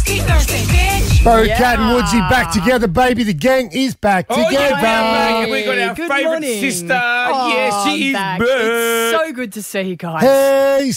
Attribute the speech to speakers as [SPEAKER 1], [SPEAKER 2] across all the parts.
[SPEAKER 1] thirsty, thirsty, bitch.
[SPEAKER 2] Bo, Cat and Woodsy back together, baby. The gang is back together.
[SPEAKER 3] Yeah, we got our
[SPEAKER 4] Good
[SPEAKER 3] favourite
[SPEAKER 4] morning.
[SPEAKER 3] sister.
[SPEAKER 4] Oh,
[SPEAKER 3] Yes, she is
[SPEAKER 4] back.
[SPEAKER 3] back.
[SPEAKER 4] It's so good to see you guys.
[SPEAKER 2] Hey,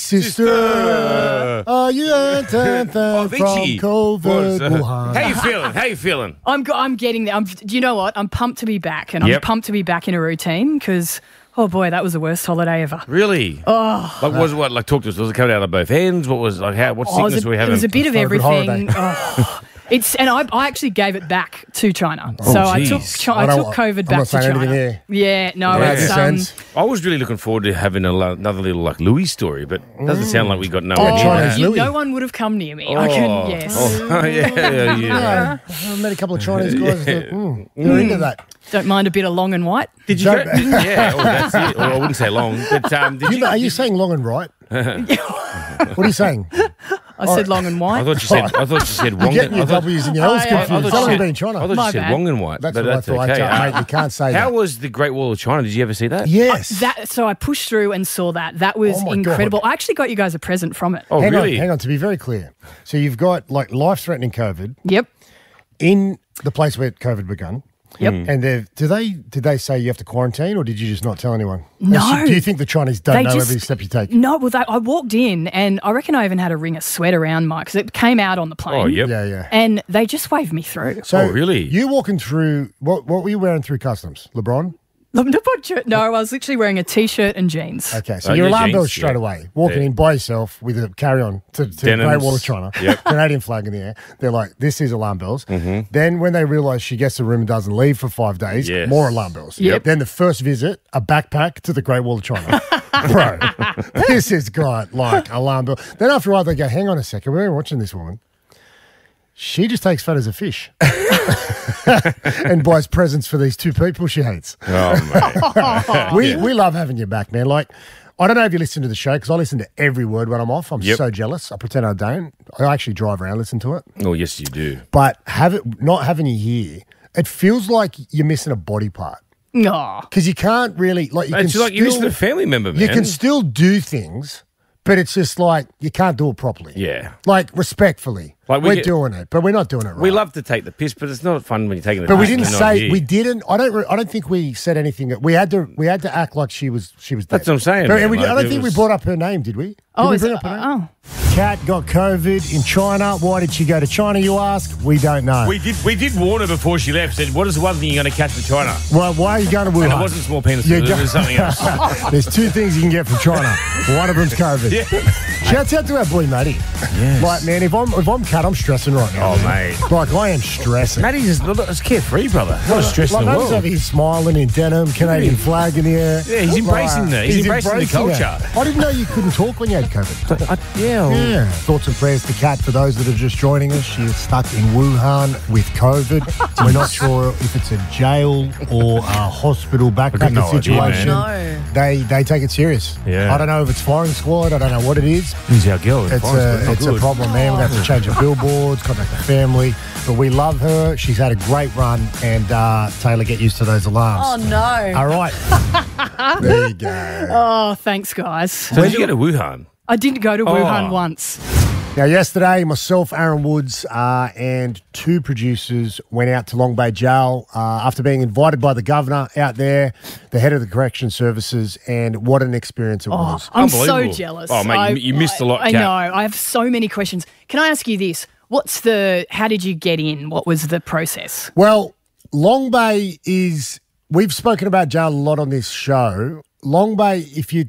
[SPEAKER 2] sister. Are you from
[SPEAKER 3] Vichy.
[SPEAKER 2] COVID, Wuhan?
[SPEAKER 3] How you feeling? How you feeling?
[SPEAKER 4] I'm getting there. Do you know what? I'm pumped to be back, and I'm
[SPEAKER 3] Yep.
[SPEAKER 4] pumped to be back in a routine because, oh boy, that was the worst holiday ever.
[SPEAKER 3] Really?
[SPEAKER 4] Oh,
[SPEAKER 3] Like, was what? Like, talk to us. Was it coming out of both ends? What was like? How? What sickness were we
[SPEAKER 4] it
[SPEAKER 3] having?
[SPEAKER 4] was a bit of
[SPEAKER 2] COVID
[SPEAKER 4] everything.
[SPEAKER 2] holiday.
[SPEAKER 4] And I actually gave it back to China.
[SPEAKER 3] Oh,
[SPEAKER 4] so I
[SPEAKER 3] geez.
[SPEAKER 4] took COVID
[SPEAKER 2] I'm
[SPEAKER 4] back
[SPEAKER 2] not
[SPEAKER 4] to
[SPEAKER 2] saying
[SPEAKER 4] China.
[SPEAKER 2] anything here.
[SPEAKER 4] Yeah, no,
[SPEAKER 2] Yeah,
[SPEAKER 4] it's
[SPEAKER 2] this ends.
[SPEAKER 3] I was really looking forward to having another little like Louis story, but it doesn't sound like we got nowhere near
[SPEAKER 2] Chinese
[SPEAKER 3] that.
[SPEAKER 2] Louis.
[SPEAKER 4] no one would have come near me. I can, yes.
[SPEAKER 3] Oh, yeah.
[SPEAKER 2] Yeah, I met a couple of Chinese guys. You're into that.
[SPEAKER 4] Don't mind a bit of long and white.
[SPEAKER 3] Did you?
[SPEAKER 2] Don't-
[SPEAKER 3] Yeah, that's it. Well, I wouldn't say long, but did you?
[SPEAKER 2] Are you saying long and right? What are you saying?
[SPEAKER 4] I said long and
[SPEAKER 3] I
[SPEAKER 4] white.
[SPEAKER 3] thought you said. I thought you said
[SPEAKER 2] You're
[SPEAKER 3] wrong.
[SPEAKER 2] getting your W's and your L's
[SPEAKER 4] yeah.
[SPEAKER 2] confused. It's only been in China.
[SPEAKER 3] I thought
[SPEAKER 4] My
[SPEAKER 3] you said
[SPEAKER 4] bad.
[SPEAKER 3] wrong and white.
[SPEAKER 2] That's
[SPEAKER 3] but
[SPEAKER 2] what I
[SPEAKER 3] that's
[SPEAKER 2] thought.
[SPEAKER 3] okay.
[SPEAKER 2] Mate, you can't say
[SPEAKER 3] How
[SPEAKER 2] that.
[SPEAKER 3] was the Great Wall of China? Did you ever see that?
[SPEAKER 2] Yes.
[SPEAKER 4] So I pushed through and saw that. That was
[SPEAKER 2] Oh my
[SPEAKER 4] incredible.
[SPEAKER 2] God.
[SPEAKER 4] I actually got you guys a present from it.
[SPEAKER 3] Oh,
[SPEAKER 2] hang
[SPEAKER 3] really?
[SPEAKER 2] on, to be very clear. So you've got like life-threatening COVID
[SPEAKER 4] Yep.
[SPEAKER 2] in the place where COVID begun.
[SPEAKER 4] Yep.
[SPEAKER 2] And did they say you have to quarantine, or did you just not tell anyone?
[SPEAKER 4] No.
[SPEAKER 2] Do you think the Chinese don't
[SPEAKER 4] They
[SPEAKER 2] know
[SPEAKER 4] just-
[SPEAKER 2] every step you take?
[SPEAKER 4] No, well, I walked in and I reckon I even had to ring a sweat around Mike because it came out on the plane.
[SPEAKER 3] Oh, yep.
[SPEAKER 2] Yeah.
[SPEAKER 4] And they just waved me through.
[SPEAKER 2] So
[SPEAKER 3] Oh, really?
[SPEAKER 2] You walking through what were you wearing through customs? LeBron?
[SPEAKER 4] No, I was literally wearing a t-shirt and jeans.
[SPEAKER 2] Okay, so
[SPEAKER 3] Oh,
[SPEAKER 2] your
[SPEAKER 3] yeah,
[SPEAKER 2] alarm
[SPEAKER 3] jeans,
[SPEAKER 2] bells straight
[SPEAKER 3] yeah.
[SPEAKER 2] away. Walking
[SPEAKER 3] Yeah.
[SPEAKER 2] in by yourself with a carry-on to the
[SPEAKER 3] Denims.
[SPEAKER 2] Great Wall of China,
[SPEAKER 3] Yep.
[SPEAKER 2] Canadian flag in the air. They're like, this is alarm bells.
[SPEAKER 3] Mm-hmm.
[SPEAKER 2] Then when they realise she gets the room and doesn't leave for 5 days,
[SPEAKER 3] Yes.
[SPEAKER 2] more alarm bells.
[SPEAKER 4] Yep.
[SPEAKER 2] Then the first visit, a backpack to the Great Wall of China. Bro, this has got like alarm bell. Then after a while they go, hang on a second, we're watching this woman. She just takes photos of fish and buys presents for these two people she hates.
[SPEAKER 3] Oh, mate.
[SPEAKER 2] We love having you back, man. Like, I don't know if you listen to the show because I listen to every word when I'm off. I'm
[SPEAKER 3] Yep.
[SPEAKER 2] so jealous. I pretend I don't. I actually drive around, listen to it.
[SPEAKER 3] Oh, yes, you do.
[SPEAKER 2] But not having you here, it feels like you're missing a body part
[SPEAKER 4] Oh,
[SPEAKER 2] because you can't really like.
[SPEAKER 3] It's like you're missing a family member, man.
[SPEAKER 2] You can still do things, but it's just like you can't do it properly.
[SPEAKER 3] Yeah.
[SPEAKER 2] Like respectfully,
[SPEAKER 3] Like
[SPEAKER 2] we're doing it, but we're not doing it right.
[SPEAKER 3] We love to take the piss, but it's not fun when you're taking the
[SPEAKER 2] But
[SPEAKER 3] piss.
[SPEAKER 2] we didn't
[SPEAKER 3] and you're not
[SPEAKER 2] say
[SPEAKER 3] here.
[SPEAKER 2] we didn't. I don't think we said anything. We had to act like she was dead.
[SPEAKER 3] That's what I'm saying,
[SPEAKER 2] But
[SPEAKER 3] man.
[SPEAKER 2] I
[SPEAKER 3] Like,
[SPEAKER 2] don't
[SPEAKER 3] it
[SPEAKER 2] think we
[SPEAKER 3] was-
[SPEAKER 2] brought up her name, did we? Did we
[SPEAKER 4] is
[SPEAKER 2] bring
[SPEAKER 4] it?
[SPEAKER 2] up her name?
[SPEAKER 4] Oh.
[SPEAKER 2] Kat got COVID in China. Why did she go to China? You ask. We don't know.
[SPEAKER 3] We did warn her before she left. Said, "What is the one thing you're going to catch in China?"
[SPEAKER 2] Well, why are you going to Wuhan?
[SPEAKER 3] And it wasn't small penis.
[SPEAKER 2] You
[SPEAKER 3] It
[SPEAKER 2] go-
[SPEAKER 3] was something else.
[SPEAKER 2] There's two things you can get from China. One of them's COVID. Shouts out to our boy Matty.
[SPEAKER 3] Yes.
[SPEAKER 2] Like, man, if I'm Kat, I'm stressing right now.
[SPEAKER 3] Oh,
[SPEAKER 2] man.
[SPEAKER 3] mate.
[SPEAKER 2] Like, I am stressing.
[SPEAKER 3] Matty's is carefree, brother. Not a stress
[SPEAKER 2] Like,
[SPEAKER 3] in the
[SPEAKER 2] Matty's over
[SPEAKER 3] world.
[SPEAKER 2] here smiling in denim, Canadian flag in the air.
[SPEAKER 3] Yeah, he's embracing that. He's embracing the culture.
[SPEAKER 2] it. I didn't know you couldn't talk when you had COVID.
[SPEAKER 3] Yeah.
[SPEAKER 2] Thoughts and prayers to Kat for those that are just joining us. She is stuck in Wuhan with COVID. We're not sure if it's a jail or a hospital backpacker
[SPEAKER 3] no idea,
[SPEAKER 2] situation.
[SPEAKER 4] man.
[SPEAKER 2] They take it serious.
[SPEAKER 3] Yeah.
[SPEAKER 2] I don't know if it's firing squad. I don't know what it is.
[SPEAKER 3] He's our girl.
[SPEAKER 2] It's a problem, man. We have to change the billboards, contact the family. But we love her. She's had a great run. And Taylor, get used to those alarms.
[SPEAKER 1] Oh, no.
[SPEAKER 2] All right. There you go.
[SPEAKER 4] Oh, thanks, guys.
[SPEAKER 3] So did you go to Wuhan?
[SPEAKER 4] I didn't go to Wuhan once.
[SPEAKER 2] Now, yesterday, myself, Aaron Woods, and two producers went out to Long Bay Jail after being invited by the governor out there, the head of the correction services, and what an experience it was.
[SPEAKER 4] I'm so
[SPEAKER 3] Unbelievable.
[SPEAKER 4] jealous.
[SPEAKER 3] Oh, mate, you missed a lot,
[SPEAKER 4] I
[SPEAKER 3] Kat.
[SPEAKER 4] know. I have so many questions. Can I ask you this? How did you get in? What was the process?
[SPEAKER 2] Well, Long Bay is, we've spoken about jail a lot on this show. Long Bay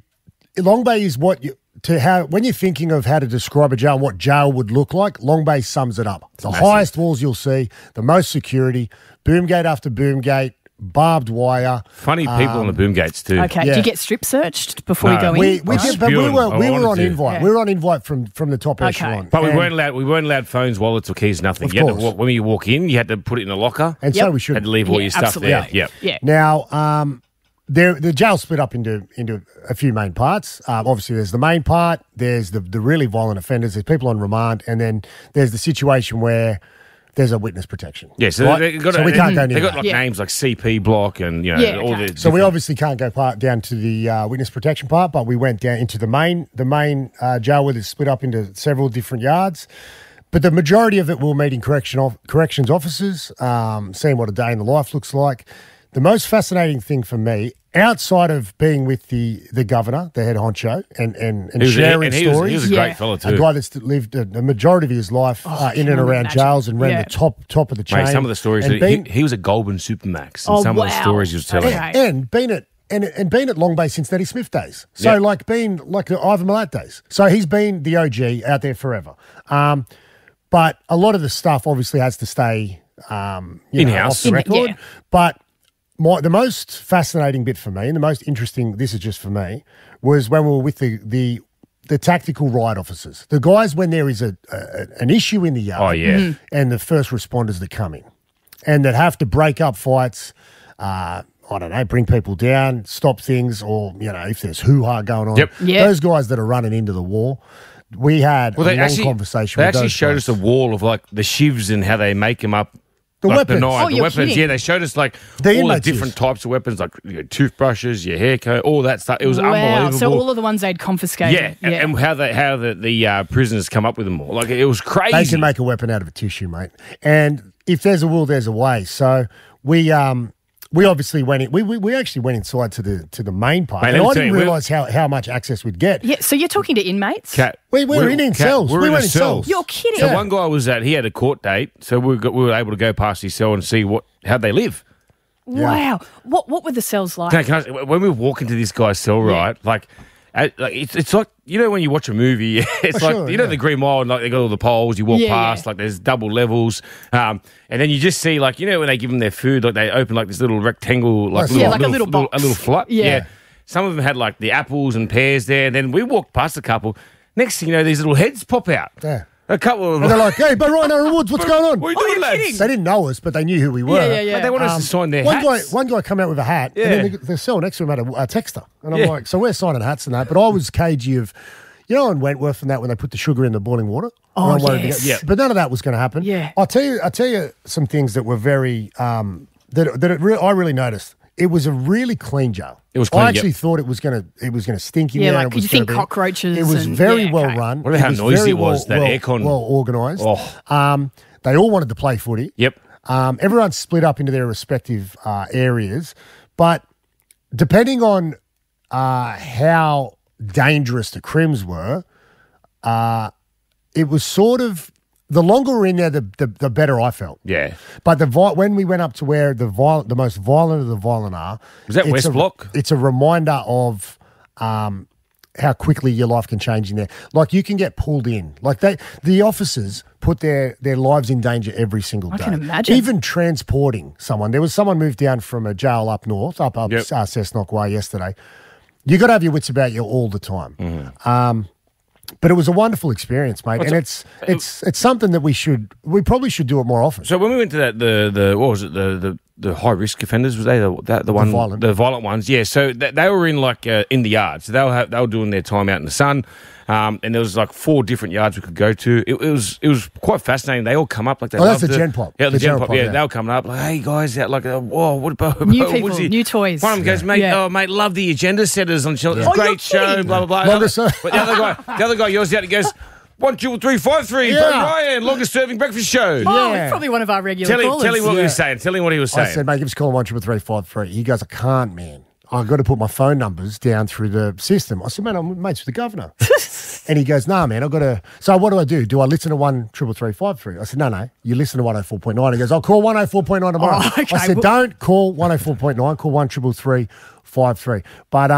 [SPEAKER 2] is what you, when you're thinking of how to describe a jail and what jail would look like, Long Bay sums it up. The highest walls you'll see, the most security, boom gate after boom gate, barbed wire.
[SPEAKER 3] Funny people on the boom gates too.
[SPEAKER 4] Okay.
[SPEAKER 2] Yeah.
[SPEAKER 4] Do you get strip searched before you
[SPEAKER 3] No.
[SPEAKER 4] go in?
[SPEAKER 2] We
[SPEAKER 3] I
[SPEAKER 2] did,
[SPEAKER 3] was
[SPEAKER 2] but we
[SPEAKER 3] spewing.
[SPEAKER 2] were
[SPEAKER 3] I
[SPEAKER 2] on
[SPEAKER 3] wanted to.
[SPEAKER 2] invite.
[SPEAKER 4] Yeah.
[SPEAKER 2] We were on invite from the top
[SPEAKER 4] Okay.
[SPEAKER 2] echelon.
[SPEAKER 3] But we
[SPEAKER 2] And-
[SPEAKER 3] weren't allowed phones, wallets, or keys. Nothing.
[SPEAKER 2] Of
[SPEAKER 3] You had to,
[SPEAKER 2] course.
[SPEAKER 3] when you walk in, you had to put it in a locker.
[SPEAKER 2] And
[SPEAKER 4] Yep.
[SPEAKER 2] so we should
[SPEAKER 3] Had to leave all
[SPEAKER 4] Yeah,
[SPEAKER 3] your stuff
[SPEAKER 4] absolutely.
[SPEAKER 3] there. Yep.
[SPEAKER 4] Yeah.
[SPEAKER 2] Now, the jail split up into a few main parts. Obviously, there's the main part. There's the really violent offenders. There's people on remand, and then there's the situation where there's a witness protection.
[SPEAKER 3] Yeah, so
[SPEAKER 2] right?
[SPEAKER 3] they got
[SPEAKER 2] so we can't go near
[SPEAKER 3] They got
[SPEAKER 2] that.
[SPEAKER 3] like
[SPEAKER 4] Yeah.
[SPEAKER 3] names like CP block and all
[SPEAKER 4] okay.
[SPEAKER 3] the.
[SPEAKER 2] So we
[SPEAKER 3] different-
[SPEAKER 2] obviously can't go down to the witness protection part, but we went down into the main jail where it's split up into several different yards. But the majority of it will meeting corrections officers, seeing what a day in the life looks like. The most fascinating thing for me, outside of being with the governor, the head honcho, and sharing stories.
[SPEAKER 3] He was a great fellow too.
[SPEAKER 2] A guy that's lived a majority of his life in and around jails and ran the top of the chain.
[SPEAKER 3] Mate, some of the stories, he was a Goulburn Supermax. And some of the stories he was telling.
[SPEAKER 2] And been at Long Bay since Nettie Smith days. So being like the Ivan Milat days. So he's been the OG out there forever. But a lot of the stuff obviously has to stay
[SPEAKER 3] in-house,
[SPEAKER 2] off the record. But the most fascinating bit for me, and the most interesting, this is just for me, was when we were with the tactical riot officers. The guys when there is an issue in the yard and the first responders that come in and that have to break up fights, I don't know, bring people down, stop things, or, if there's hoo-ha going on.
[SPEAKER 3] Yep.
[SPEAKER 2] Those guys that are running into the wall. We had a long conversation with those
[SPEAKER 3] They actually showed us a wall of like the shivs and how they make them up.
[SPEAKER 2] The weapons.
[SPEAKER 3] The weapons.
[SPEAKER 4] Kidding.
[SPEAKER 3] Yeah, they showed us like all the different types of weapons, like toothbrushes, your hair coat, all that stuff. It was unbelievable.
[SPEAKER 4] So all of the ones they'd confiscated.
[SPEAKER 3] Yeah, and how the prisoners come up with them all. Like, it was crazy.
[SPEAKER 2] They can make a weapon out of a tissue, mate. And if there's a will, there's a way. So we obviously went in. We actually went inside to the main part.
[SPEAKER 3] Mate,
[SPEAKER 2] and I didn't realise how much access we'd get.
[SPEAKER 4] Yeah, so you're talking to inmates?
[SPEAKER 2] We were in cells. We went in cells.
[SPEAKER 4] You're kidding.
[SPEAKER 3] So one guy he had a court date, so we were able to go past his cell and see how they live.
[SPEAKER 4] Wow. What were the cells like?
[SPEAKER 3] When we walk into this guy's cell, right, it's like, when you watch a movie, it's the Green Mile, and like they got all the poles, you walk past, like there's double levels, and then you just see, like, when they give them their food, like they open like this little rectangle, like
[SPEAKER 4] a little box.
[SPEAKER 3] A little flap.
[SPEAKER 4] Yeah.
[SPEAKER 3] Some of them had like the apples and pears there, and then we walked past a couple. Next thing you know, these little heads pop out.
[SPEAKER 2] Yeah.
[SPEAKER 3] A couple of them.
[SPEAKER 2] And they're like, hey, but Ryan Aaron Woods, what's going on?
[SPEAKER 3] What are you doing, lads?
[SPEAKER 2] They didn't know us, but they knew who we were.
[SPEAKER 4] Yeah.
[SPEAKER 3] But they wanted us to sign their hats.
[SPEAKER 2] One guy come out with a hat, and then the cell next to him had a texter. And I'm like, so we're signing hats and that. But I was cagey of, in Wentworth and that, when they put the sugar in the boiling water.
[SPEAKER 4] Oh, yes.
[SPEAKER 2] But none of that was going to happen.
[SPEAKER 4] Yeah.
[SPEAKER 2] I'll tell you some things that were very, I really noticed. It was a really clean jail.
[SPEAKER 3] It was clean.
[SPEAKER 2] I actually thought it was gonna stink in there.
[SPEAKER 4] Yeah, like you think cockroaches.
[SPEAKER 2] It was very well run.
[SPEAKER 3] What about how noisy it was? That aircon.
[SPEAKER 2] Well organised.
[SPEAKER 3] Oh.
[SPEAKER 2] They all wanted to play footy.
[SPEAKER 3] Yep.
[SPEAKER 2] Everyone split up into their respective areas, but depending on how dangerous the crims were, it was sort of. The longer we're in there, the better I felt.
[SPEAKER 3] Yeah.
[SPEAKER 2] But when we went up to where the most violent of the violent are...
[SPEAKER 3] Was that West Block?
[SPEAKER 2] It's a reminder of how quickly your life can change in there. Like, you can get pulled in. Like, the officers put their lives in danger every single day.
[SPEAKER 4] I can imagine.
[SPEAKER 2] Even transporting someone. There was someone moved down from a jail up north, up Cessnock Way yesterday. You got to have your wits about you all the time. Mm-hmm. But it was a wonderful experience, mate, and it's something that we probably should do it more often.
[SPEAKER 3] So when we went to that, what was it, the high risk offenders, was they the violent ones? Yeah. So they were in in the yard, so they were doing their time out in the sun, and there was like 4 different yards we could go to. It was quite fascinating. They all come up like they.
[SPEAKER 2] That's the Gen Pop.
[SPEAKER 3] Yeah, the Gen Pop. Yeah, they were coming up like, hey guys, out what about
[SPEAKER 4] new people, new toys?
[SPEAKER 3] One of them goes, mate, love the agenda setters on channel. It's a great show. Blah blah blah. But the other guy yells out. He goes, 1, 2, 3, 5, 3. Ryan, longest serving breakfast show.
[SPEAKER 4] Oh, it's probably one of our regular callers.
[SPEAKER 3] Tell him what he was saying. Tell him what he was saying.
[SPEAKER 2] I said, mate, give us a call on 1, 2, 3, 5, 3. He goes, I can't, man. I've got to put my phone numbers down through the system. I said, man, I'm mates with the governor. And he goes, nah, man, I've got to. So what do? Do I listen to 1 3 5 3? I said, no. You listen to 104.9. He goes, I'll call 104.9 tomorrow.
[SPEAKER 4] Oh, okay.
[SPEAKER 2] I said, don't call 104.9. Call 1 3 5 3. But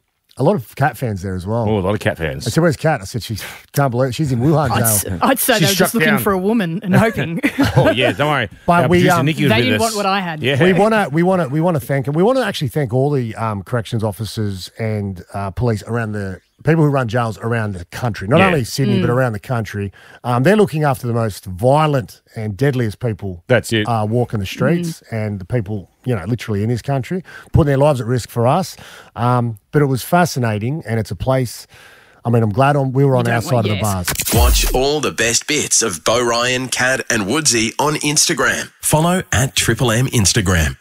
[SPEAKER 2] a lot of Cat fans there as well.
[SPEAKER 3] Oh, a lot of Cat fans.
[SPEAKER 2] I said, where's Cat? I said, she can't believe it. She's in Wuhan jail.
[SPEAKER 4] I'd say they were just looking for a woman and hoping.
[SPEAKER 3] Oh yeah, don't worry.
[SPEAKER 2] But
[SPEAKER 4] they didn't want what I had.
[SPEAKER 2] Yeah. We want to thank them. We want to actually thank all the corrections officers and police around the people who run jails around the country, not only Sydney but around the country. They're looking after the most violent and deadliest people.
[SPEAKER 3] That's it.
[SPEAKER 2] Walking the streets and the people, literally in this country, putting their lives at risk for us. But it was fascinating, and it's a place. I mean, I'm glad we were on our side of the bars.
[SPEAKER 1] Watch all the best bits of Bo Ryan, Cat and Woodsy on Instagram. Follow @MMM Instagram.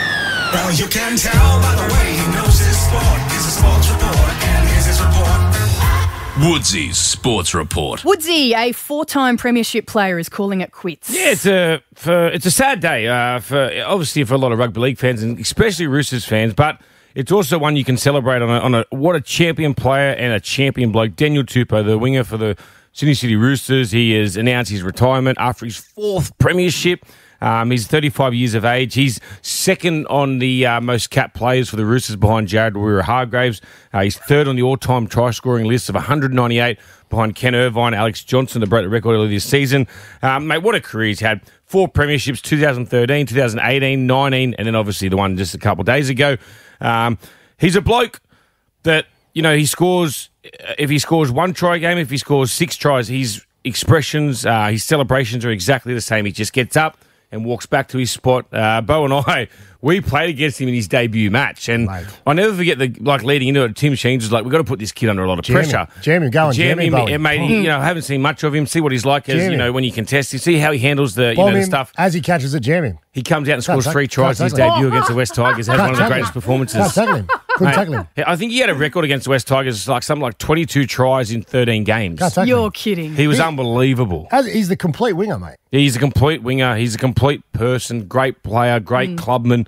[SPEAKER 5] Well, you can tell by the way he knows his sport. He's a sports report, and here's his report.
[SPEAKER 1] Woodsy's Sports Report.
[SPEAKER 4] Woodsy, a 4-time premiership player, is calling it quits.
[SPEAKER 3] Yeah, it's a sad day for a lot of rugby league fans and especially Roosters fans, but it's also one you can celebrate on a what a champion player and a champion bloke. Daniel Tupou, the winger for the Sydney City Roosters, he has announced his retirement after his 4th premiership. He's 35 years of age. He's second on the most capped players for the Roosters behind Jared Waerea-Hargreaves. He's third on the all-time try-scoring list of 198 behind Ken Irvine, Alex Johnson, to break the record earlier this season. Mate, what a career he's had. 4 premierships, 2013, 2018, 19, and then obviously the one just a couple of days ago. He's a bloke that, he scores, if he scores 1 try a game, if he scores 6 tries, his expressions, his celebrations are exactly the same. He just gets up and walks back to his spot. Bo and we played against him in his debut match. And I'll never forget leading into it, Tim Sheens was like, we've got to put this kid under a lot of pressure.
[SPEAKER 2] Jam him.
[SPEAKER 3] Mate, I haven't seen much of him. See what he's like as, when you contest him. See how he handles the, the stuff.
[SPEAKER 2] As he catches it, jam him.
[SPEAKER 3] He comes out and scores 3 tries in his debut against the West Tigers. Had one of the greatest performances.
[SPEAKER 2] Couldn't tackle him.
[SPEAKER 3] I think he had a record against the West Tigers, something like 22 tries in 13 games.
[SPEAKER 4] You're kidding.
[SPEAKER 3] He was unbelievable.
[SPEAKER 2] He's the complete winger, mate.
[SPEAKER 3] He's a complete winger. He's a complete person, great player, great clubman.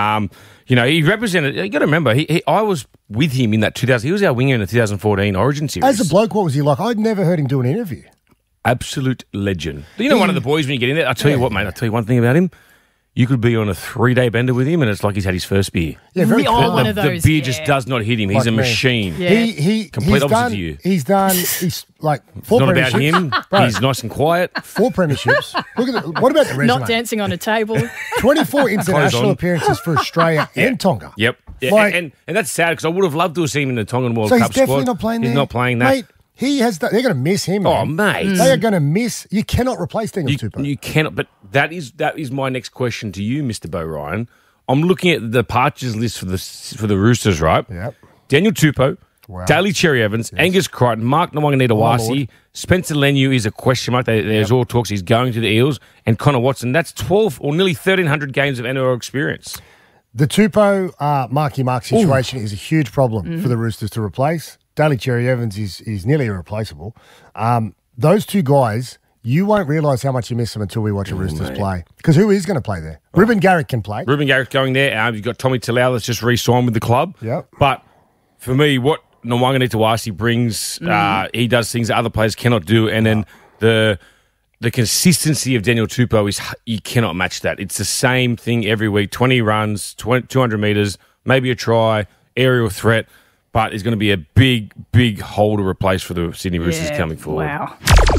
[SPEAKER 3] He represented. You got to remember, I was with him in that 2000. He was our winger in the 2014 Origin series.
[SPEAKER 2] As a bloke, what was he like? I'd never heard him do an interview.
[SPEAKER 3] Absolute legend. One of the boys when you get in there. I'll tell you what, mate. I'll tell you one thing about him. You could be on a 3-day bender with him, and it's like he's had his first beer.
[SPEAKER 2] Yeah, very cool.
[SPEAKER 4] One of those,
[SPEAKER 3] the beer just does not hit him. He's a machine.
[SPEAKER 4] Yeah.
[SPEAKER 3] Complete opposite to you.
[SPEAKER 2] He's like 4
[SPEAKER 3] It's not
[SPEAKER 2] premierships.
[SPEAKER 3] about him. He's nice and quiet.
[SPEAKER 2] 4 premierships. Look at what about the resume?
[SPEAKER 4] Not dancing on a table.
[SPEAKER 2] 24 international appearances for Australia and Tonga.
[SPEAKER 3] Yep. Yeah, and that's sad because I would have loved to have seen him in the Tongan World Cup squad.
[SPEAKER 2] So he's definitely not playing there?
[SPEAKER 3] He's not playing that.
[SPEAKER 2] Mate, they're going to miss him.
[SPEAKER 3] Oh, mate.
[SPEAKER 2] They are going to miss. You cannot replace Daniel Tupou.
[SPEAKER 3] You cannot. But that is my next question to you, Mr. Bo Ryan. I'm looking at the departures list for the Roosters, right?
[SPEAKER 2] Yep.
[SPEAKER 3] Daniel Tupou, Daly Cherry Evans, Angus Crichton, Mark Nawaqanitawase, Spencer Leniu is a question mark. There's all talks he's going to the Eels, and Connor Watson. That's 12 or nearly 1,300 games of NRL experience.
[SPEAKER 2] The Tupou Marky Mark situation is a huge problem for the Roosters to replace. Daly Cherry Evans is nearly irreplaceable. Those 2 guys, you won't realise how much you miss them until we watch a Roosters play. Because who is going to play there? Ruben Garrick can play.
[SPEAKER 3] Ruben Garrick going there. You've got Tommy Talau that's just re-signed with the club.
[SPEAKER 2] Yep.
[SPEAKER 3] But for me, what Nawaqanitawase brings, he does things that other players cannot do. And then the consistency of Daniel Tupou is you cannot match that. It's the same thing every week. 20 runs, 200 metres, maybe a try, aerial threat. But it's going to be a big, big hole to replace for the Sydney Roosters coming forward.
[SPEAKER 4] Wow.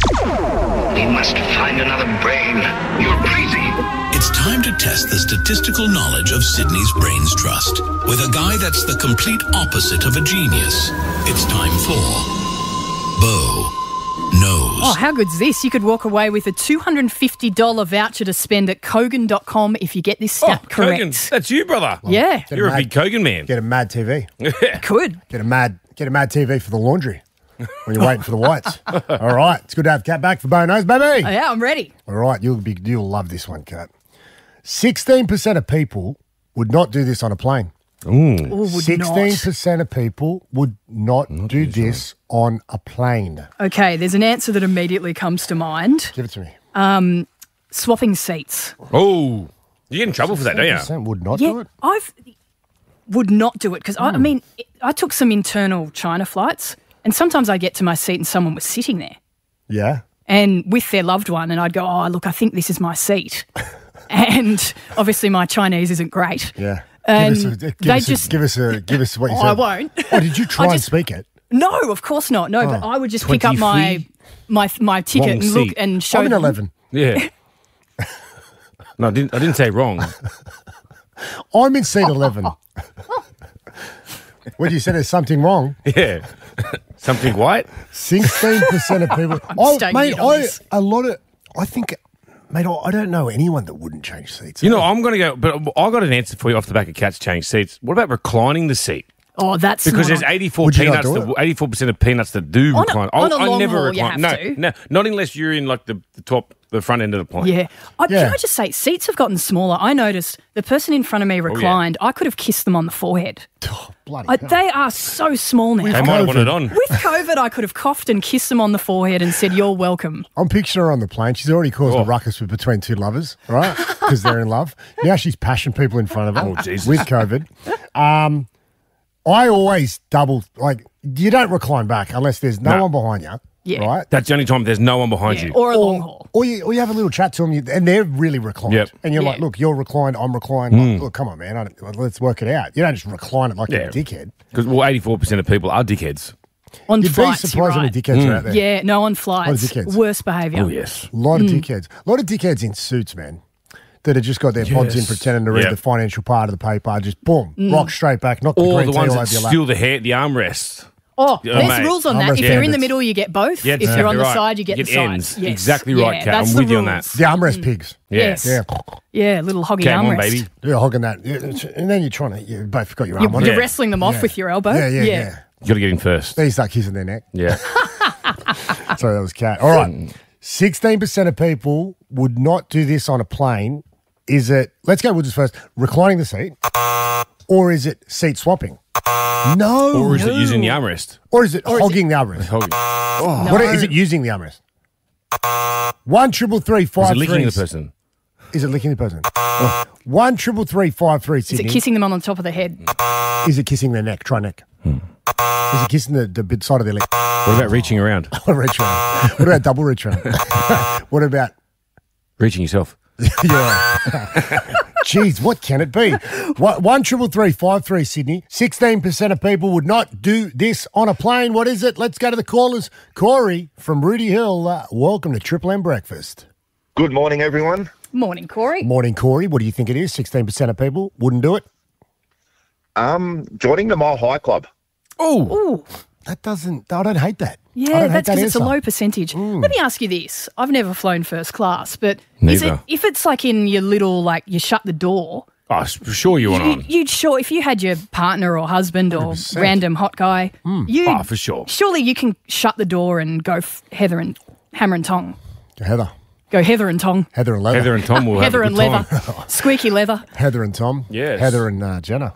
[SPEAKER 5] We must find another brain. You're crazy. It's time to test the statistical knowledge of Sydney's Brains Trust with a guy that's the complete opposite of a genius. It's time for Bo Knows.
[SPEAKER 4] Oh, how good's this? You could walk away with a $250 voucher to spend at Kogan.com if you get this stat correct.
[SPEAKER 3] Kogan, that's you, brother.
[SPEAKER 4] Yeah.
[SPEAKER 3] You're a big Kogan man.
[SPEAKER 2] Get a Mad TV.
[SPEAKER 4] Could.
[SPEAKER 2] Get a Mad TV for the laundry when you're waiting for the whites. All right. It's good to have Kat back for Bo Knows, baby.
[SPEAKER 4] Oh, yeah, I'm ready.
[SPEAKER 2] All right. You'll love this one, Kat. 16% of people would not do this on a plane.
[SPEAKER 4] Ooh,
[SPEAKER 2] 16% of people would not do this on a plane.
[SPEAKER 4] Okay, there's an answer that immediately comes to mind.
[SPEAKER 2] Give it to me.
[SPEAKER 4] Swapping seats.
[SPEAKER 3] Oh, you get in trouble for that, don't you?
[SPEAKER 2] 16% would not do it?
[SPEAKER 4] Would not do it because, I took some internal China flights and sometimes I get to my seat and someone was sitting there.
[SPEAKER 2] Yeah.
[SPEAKER 4] And with their loved one and I'd go, oh, look, I think this is my seat. And obviously my Chinese isn't great.
[SPEAKER 2] Yeah.
[SPEAKER 4] And
[SPEAKER 2] give us what you said.
[SPEAKER 4] I won't.
[SPEAKER 2] Oh, did you try and speak it?
[SPEAKER 4] No, of course not. No, but I would just pick up my ticket and look and show
[SPEAKER 2] I'm in
[SPEAKER 4] them.
[SPEAKER 2] 11.
[SPEAKER 3] Yeah. No, I didn't say wrong.
[SPEAKER 2] I'm in seat 11. When you said there's something wrong.
[SPEAKER 3] Yeah. Something white?
[SPEAKER 2] 16% of people. I don't know anyone that wouldn't change seats.
[SPEAKER 3] I'm going to go, but I got an answer for you off the back of Kat's change seats. What about reclining the seat?
[SPEAKER 4] Oh, that's
[SPEAKER 3] because
[SPEAKER 4] not
[SPEAKER 3] there's 84
[SPEAKER 2] Would you not
[SPEAKER 3] peanuts.
[SPEAKER 2] do it?
[SPEAKER 3] 84% of peanuts that do
[SPEAKER 4] On a-
[SPEAKER 3] recline.
[SPEAKER 4] on a
[SPEAKER 3] I
[SPEAKER 4] long
[SPEAKER 3] never
[SPEAKER 4] haul, you
[SPEAKER 3] recline.
[SPEAKER 4] have
[SPEAKER 3] No,
[SPEAKER 4] to.
[SPEAKER 3] no, not unless you're in like the front end of the plane.
[SPEAKER 4] Yeah. Can
[SPEAKER 2] Yeah.
[SPEAKER 4] I just say, seats have gotten smaller. I noticed the person in front of me reclined. I could have kissed them on the forehead.
[SPEAKER 2] Oh, bloody hell.
[SPEAKER 4] They are so small now.
[SPEAKER 3] They might have wanted it on.
[SPEAKER 4] With COVID, I could have coughed and kissed them on the forehead and said, "You're welcome."
[SPEAKER 2] I'm picturing her on the plane. She's already caused a ruckus between two lovers, right? Because they're in love. Now she's passion people in front of her
[SPEAKER 3] Jesus.
[SPEAKER 2] with COVID. I always you don't recline back unless there's no one behind you,
[SPEAKER 4] Yeah.
[SPEAKER 2] right?
[SPEAKER 3] That's the only time there's no one behind you.
[SPEAKER 4] Or a long haul.
[SPEAKER 2] Or you have a little chat to them, and they're really reclined.
[SPEAKER 3] Yep.
[SPEAKER 2] And you're
[SPEAKER 4] Yeah.
[SPEAKER 2] like, look, you're reclined, I'm reclined. Like, look, come on, man, let's work it out. You don't just recline it like you're a dickhead.
[SPEAKER 3] Because 84% of people are dickheads.
[SPEAKER 4] On
[SPEAKER 2] You'd
[SPEAKER 4] flights,
[SPEAKER 2] be
[SPEAKER 4] you're
[SPEAKER 2] surprised how
[SPEAKER 4] right.
[SPEAKER 2] many dickheads are out there.
[SPEAKER 4] Yeah, no, on flights.
[SPEAKER 2] dickheads.
[SPEAKER 4] Worst behaviour.
[SPEAKER 3] Oh yes.
[SPEAKER 2] A lot of dickheads. A lot of dickheads in suits, man, that have just got their pods in
[SPEAKER 3] Yes.
[SPEAKER 2] pretending to read
[SPEAKER 3] Yep.
[SPEAKER 2] the financial part of the paper. Just boom, rock straight back, knock the
[SPEAKER 3] Or
[SPEAKER 2] green
[SPEAKER 3] the
[SPEAKER 2] tea
[SPEAKER 3] ones
[SPEAKER 2] all
[SPEAKER 3] that
[SPEAKER 2] over your lap.
[SPEAKER 3] steal the armrests.
[SPEAKER 4] Oh,
[SPEAKER 3] Yeah,
[SPEAKER 4] there's
[SPEAKER 3] mate.
[SPEAKER 4] rules on that.
[SPEAKER 2] Armrest
[SPEAKER 4] If you're in the
[SPEAKER 2] bandits.
[SPEAKER 4] middle, you get both.
[SPEAKER 3] Yeah,
[SPEAKER 4] if you're on the
[SPEAKER 3] exactly right.
[SPEAKER 4] side, you get
[SPEAKER 3] You
[SPEAKER 4] the
[SPEAKER 3] get
[SPEAKER 4] side.
[SPEAKER 3] ends.
[SPEAKER 4] Yes.
[SPEAKER 3] Exactly right,
[SPEAKER 4] Yeah,
[SPEAKER 3] Kat.
[SPEAKER 4] that's
[SPEAKER 3] I'm
[SPEAKER 4] the
[SPEAKER 3] with you on
[SPEAKER 4] rules.
[SPEAKER 3] that.
[SPEAKER 2] The armrest pigs.
[SPEAKER 4] Yes.
[SPEAKER 2] Yeah.
[SPEAKER 4] Yeah, little hoggy
[SPEAKER 3] Game on,
[SPEAKER 4] armrest.
[SPEAKER 3] baby.
[SPEAKER 2] Yeah, hogging that. Yeah, and then you both got your arm on
[SPEAKER 4] You're
[SPEAKER 2] it.
[SPEAKER 4] wrestling them off
[SPEAKER 2] Yeah.
[SPEAKER 4] with your elbow.
[SPEAKER 2] Yeah.
[SPEAKER 3] You got to get in first.
[SPEAKER 2] Then you start kissing their neck.
[SPEAKER 3] Yeah.
[SPEAKER 2] Sorry, that was Cat. All right. 16% of people would not do this on a plane. Is it, let's go Woods first, reclining the seat? Or is it seat swapping? No.
[SPEAKER 3] Or is it using the armrest?
[SPEAKER 2] Or is it hogging the armrest?
[SPEAKER 3] Hogging.
[SPEAKER 2] What is it using the armrest? 1-333-533.
[SPEAKER 3] Is it licking the person?
[SPEAKER 2] Is it licking the person? 1-333-533
[SPEAKER 4] Is
[SPEAKER 2] Sydney.
[SPEAKER 4] it kissing them on the top of the head?
[SPEAKER 2] Is it kissing their neck? Try neck. Is it kissing the bit side of their lip?
[SPEAKER 3] What about reaching around?
[SPEAKER 2] Reach around. What about double reach around? What about
[SPEAKER 3] Reaching yourself.
[SPEAKER 2] yeah? Jeez, what can it be? 1-333-533 Sydney. 16% of people would not do this on a plane. What is it? Let's go to the callers. Corey from Rudy Hill. Welcome to Triple M Breakfast.
[SPEAKER 6] Good morning, everyone.
[SPEAKER 4] Morning, Corey.
[SPEAKER 2] Morning, Corey. What do you think it is? 16% of people wouldn't do it.
[SPEAKER 6] Joining the Mile High Club.
[SPEAKER 4] Ooh.
[SPEAKER 2] I don't hate that. I
[SPEAKER 4] Yeah,
[SPEAKER 2] don't hate
[SPEAKER 4] that's
[SPEAKER 2] that
[SPEAKER 4] because it's a
[SPEAKER 2] answer.
[SPEAKER 4] low percentage. Let me ask you this. I've never flown first class, but
[SPEAKER 3] Neither.
[SPEAKER 4] if it's like in your little, like you shut the door,
[SPEAKER 3] Oh, sure you want on.
[SPEAKER 4] you'd sure, if you had your partner or husband or
[SPEAKER 2] 100%.
[SPEAKER 4] random hot guy,
[SPEAKER 3] Oh, for sure.
[SPEAKER 4] surely you can shut the door and go Heather and Hammer and Tong.
[SPEAKER 2] Heather.
[SPEAKER 4] Go Heather and Tong.
[SPEAKER 2] Heather and Leather.
[SPEAKER 3] Heather and Tom will
[SPEAKER 4] Heather
[SPEAKER 3] have
[SPEAKER 4] and
[SPEAKER 3] a good
[SPEAKER 4] leather.
[SPEAKER 3] time.
[SPEAKER 4] Squeaky leather.
[SPEAKER 2] Heather and Tom.
[SPEAKER 3] Yes.
[SPEAKER 2] Heather and Jenna.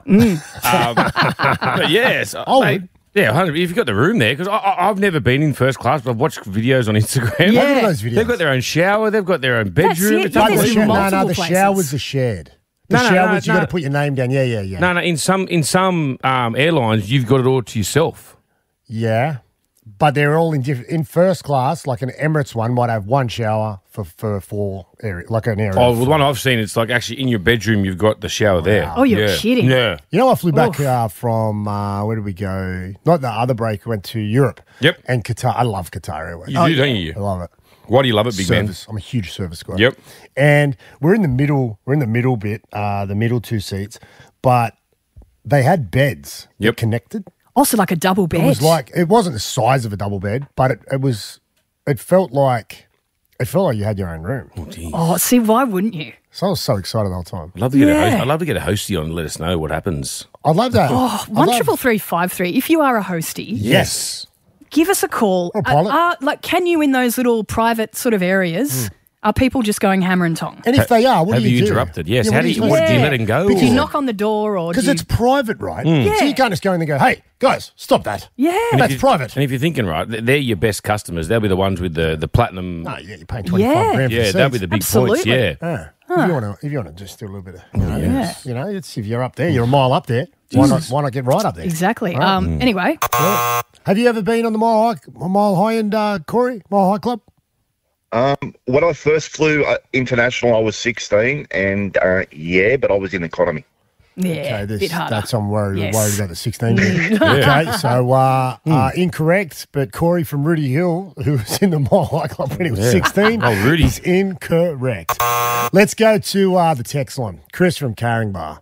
[SPEAKER 3] But yes.
[SPEAKER 2] Oh,
[SPEAKER 3] mate, yeah, 100, if you've got the room there, because I've never been in first class, but I've watched videos on Instagram.
[SPEAKER 4] Yeah.
[SPEAKER 2] Look at those videos.
[SPEAKER 3] They've got their own shower, they've got their own
[SPEAKER 4] That's
[SPEAKER 3] bedroom.
[SPEAKER 4] it.
[SPEAKER 3] It's
[SPEAKER 4] Yeah,
[SPEAKER 2] Like
[SPEAKER 4] there's
[SPEAKER 2] the
[SPEAKER 3] unbelievable.
[SPEAKER 4] multiple
[SPEAKER 2] the
[SPEAKER 4] places.
[SPEAKER 2] showers are shared. The
[SPEAKER 3] No,
[SPEAKER 2] showers, you
[SPEAKER 3] no.
[SPEAKER 2] got to put your name down. Yeah.
[SPEAKER 3] No, in some airlines, you've got it all to yourself.
[SPEAKER 2] Yeah. But they're all in different. In first class, like an Emirates one might have one shower for four area, like an area.
[SPEAKER 3] Oh, well, the one I've seen, it's like actually in your bedroom, you've got the shower there.
[SPEAKER 4] Oh, you're
[SPEAKER 3] Yeah.
[SPEAKER 4] kidding.
[SPEAKER 3] Yeah.
[SPEAKER 2] You know, I flew back from where did we go? Not the other break. We went to Europe.
[SPEAKER 3] Yep.
[SPEAKER 2] And Qatar. I love Qatar Airways.
[SPEAKER 3] You do, don't you?
[SPEAKER 2] I love it.
[SPEAKER 3] Why do you love it, big man?
[SPEAKER 2] Service. I'm a huge service guy.
[SPEAKER 3] Yep.
[SPEAKER 2] And we're in the middle. We're in the middle bit, the middle two seats, but they had beds that
[SPEAKER 3] Yep.
[SPEAKER 2] connected.
[SPEAKER 4] Also, like a double bed.
[SPEAKER 2] It was like it wasn't the size of a double bed, but it felt like you had your own room.
[SPEAKER 4] Oh, see, why wouldn't you?
[SPEAKER 2] So I was so excited the whole time.
[SPEAKER 3] I'd love to get
[SPEAKER 4] Yeah.
[SPEAKER 3] I'd love to get a hostie on and let us know what happens.
[SPEAKER 2] I'd love that.
[SPEAKER 4] Oh, 1-333-533. If you are a hostie,
[SPEAKER 3] Yes.
[SPEAKER 4] give us a call.
[SPEAKER 2] Or a pilot.
[SPEAKER 4] Like, can you in those little private sort of areas? Are people just going Hammer and Tong?
[SPEAKER 2] And if they are, what
[SPEAKER 3] Have
[SPEAKER 2] do you
[SPEAKER 3] you
[SPEAKER 2] do?
[SPEAKER 3] interrupted? Yes.
[SPEAKER 2] Yeah,
[SPEAKER 3] How
[SPEAKER 2] what
[SPEAKER 3] do
[SPEAKER 2] are
[SPEAKER 3] you,
[SPEAKER 2] supposed
[SPEAKER 3] what,
[SPEAKER 2] to
[SPEAKER 3] do you
[SPEAKER 4] Yeah.
[SPEAKER 3] let him go?
[SPEAKER 4] Do you
[SPEAKER 3] or-
[SPEAKER 4] knock on the door or do
[SPEAKER 2] Because
[SPEAKER 4] you...
[SPEAKER 2] it's private, right? So
[SPEAKER 4] Yeah.
[SPEAKER 2] you can't just go in there and go, hey, guys, stop that.
[SPEAKER 4] Yeah.
[SPEAKER 2] That's
[SPEAKER 3] If you-
[SPEAKER 2] private.
[SPEAKER 3] And if you're thinking right, they're your best customers. They'll be the ones with the platinum.
[SPEAKER 2] No, yeah, you're paying 25
[SPEAKER 4] Yeah.
[SPEAKER 2] grand for
[SPEAKER 3] Yeah,
[SPEAKER 2] the
[SPEAKER 3] they'll be
[SPEAKER 2] seats.
[SPEAKER 3] the big
[SPEAKER 4] Absolutely.
[SPEAKER 3] points. Yeah.
[SPEAKER 2] Yeah. If you want to just do a little bit of,
[SPEAKER 4] Yes.
[SPEAKER 2] it's if you're up there, you're a mile up there. Why not get right up there?
[SPEAKER 4] Exactly.
[SPEAKER 2] Right.
[SPEAKER 4] Anyway,
[SPEAKER 2] Have you ever been on the Mile High end, Corey? Mile High Club?
[SPEAKER 6] When I first flew international, I was 16, and but I was in economy.
[SPEAKER 4] yeah, a bit harder.
[SPEAKER 2] That's I'm worried
[SPEAKER 4] Yes.
[SPEAKER 2] about the 16 bit. Okay, so incorrect, but Corey from Rudy Hill, who was in the Mile High Club when he was 16,
[SPEAKER 3] Oh, Rudy.
[SPEAKER 2] is incorrect. Let's go to the text line. Chris from Caringbah.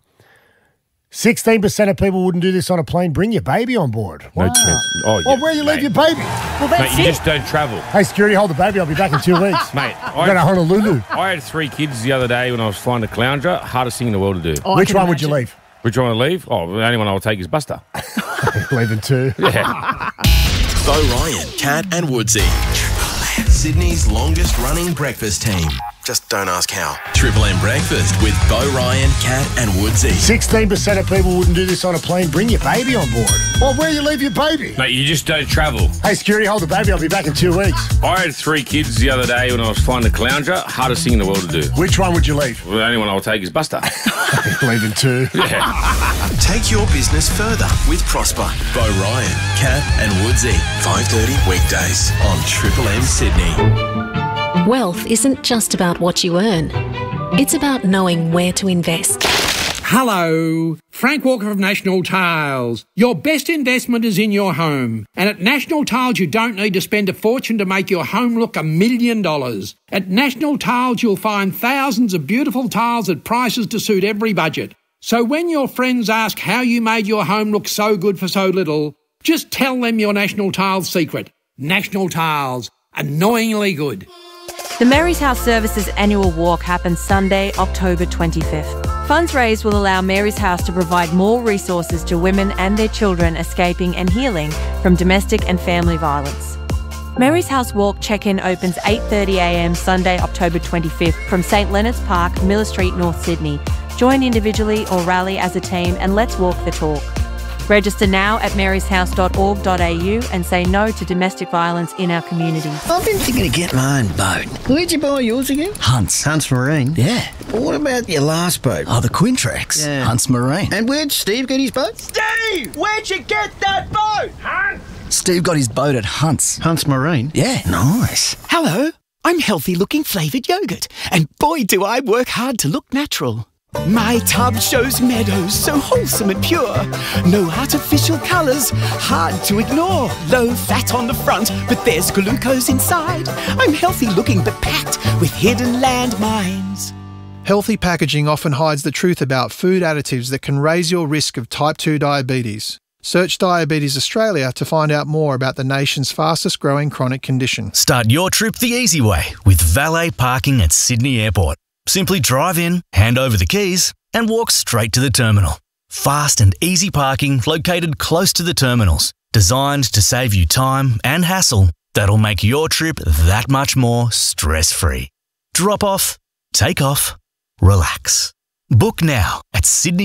[SPEAKER 2] 16% of people wouldn't do this on a plane. Bring your baby on board.
[SPEAKER 3] No
[SPEAKER 2] Wow.
[SPEAKER 3] chance. Oh, yeah.
[SPEAKER 2] Well, where you leave
[SPEAKER 3] mate.
[SPEAKER 2] your baby?
[SPEAKER 4] Well,
[SPEAKER 3] Mate,
[SPEAKER 4] that's
[SPEAKER 3] you
[SPEAKER 4] it.
[SPEAKER 3] just don't travel.
[SPEAKER 2] Hey, security, hold the baby. I'll be back in 2 weeks.
[SPEAKER 3] Mate,
[SPEAKER 2] I'm going to Honolulu.
[SPEAKER 3] I had 3 kids the other day when I was flying to Caloundra. Hardest thing in the world to do.
[SPEAKER 4] Oh, I
[SPEAKER 2] Which
[SPEAKER 4] can
[SPEAKER 2] one would you
[SPEAKER 4] imagine.
[SPEAKER 2] leave?
[SPEAKER 3] Which one to leave? Oh, the only one I'll take is Buster.
[SPEAKER 2] Leaving 2.
[SPEAKER 3] Yeah.
[SPEAKER 1] Bo Ryan, Cat and Woodsy. Sydney's longest running breakfast team. Just don't ask how. Triple M Breakfast with Bo Ryan, Cat and Woodsy.
[SPEAKER 2] 16% of people wouldn't do this on a plane. Bring your baby on board. Well, where you leave your baby?
[SPEAKER 3] Mate, you just don't travel.
[SPEAKER 2] Hey, security, hold the baby. I'll be back in 2 weeks.
[SPEAKER 3] I had 3 kids the other day when I was flying to Caloundra. Hardest thing in the world to do.
[SPEAKER 2] Which one would you leave?
[SPEAKER 3] Well, the only one I'll take is Buster.
[SPEAKER 2] Leaving 2.
[SPEAKER 3] Yeah.
[SPEAKER 1] Take your business further with Prosper. Bo Ryan, Cat and Woodsy. 5:30 weekdays on Triple M Sydney.
[SPEAKER 7] Wealth isn't just about what you earn. It's about knowing where to invest.
[SPEAKER 8] Hello, Frank Walker of National Tiles. Your best investment is in your home. And at National Tiles, you don't need to spend a fortune to make your home look $1 million. At National Tiles, you'll find thousands of beautiful tiles at prices to suit every budget. So when your friends ask how you made your home look so good for so little, just tell them your National Tiles secret. National Tiles, annoyingly good.
[SPEAKER 9] The Mary's House Services annual walk happens Sunday, October 25th. Funds raised will allow Mary's House to provide more resources to women and their children escaping and healing from domestic and family violence. Mary's House Walk check-in opens 8:30am Sunday, October 25th from St Leonard's Park, Miller Street, North Sydney. Join individually or rally as a team and let's walk the talk. Register now at maryshouse.org.au and say no to domestic violence in our community.
[SPEAKER 10] I've been thinking of getting my own boat. Where'd you buy yours again? Hunts Marine. Yeah. Well, what about your last boat? Oh, the Quintrex. Yeah. Hunts Marine. And where'd Steve get his boat?
[SPEAKER 11] Steve! Where'd you get that boat? Hunt!
[SPEAKER 10] Steve got his boat at Hunts Marine. Yeah. Nice.
[SPEAKER 11] Hello. I'm healthy-looking flavoured yogurt. And boy, do I work hard to look natural. My tub shows meadows so wholesome and pure. No artificial colours, hard to ignore. Low fat on the front, but there's glucose inside. I'm healthy looking but packed with hidden landmines.
[SPEAKER 12] Healthy packaging often hides the truth about food additives that can raise your risk of type 2 diabetes. Search Diabetes Australia to find out more about the nation's fastest growing chronic condition.
[SPEAKER 13] Start your trip the easy way with valet parking at Sydney Airport. Simply drive in, hand over the keys, and walk straight to the terminal. Fast and easy parking located close to the terminals, designed to save you time and hassle that'll make your trip that much more stress-free. Drop off, take off, relax. Book now at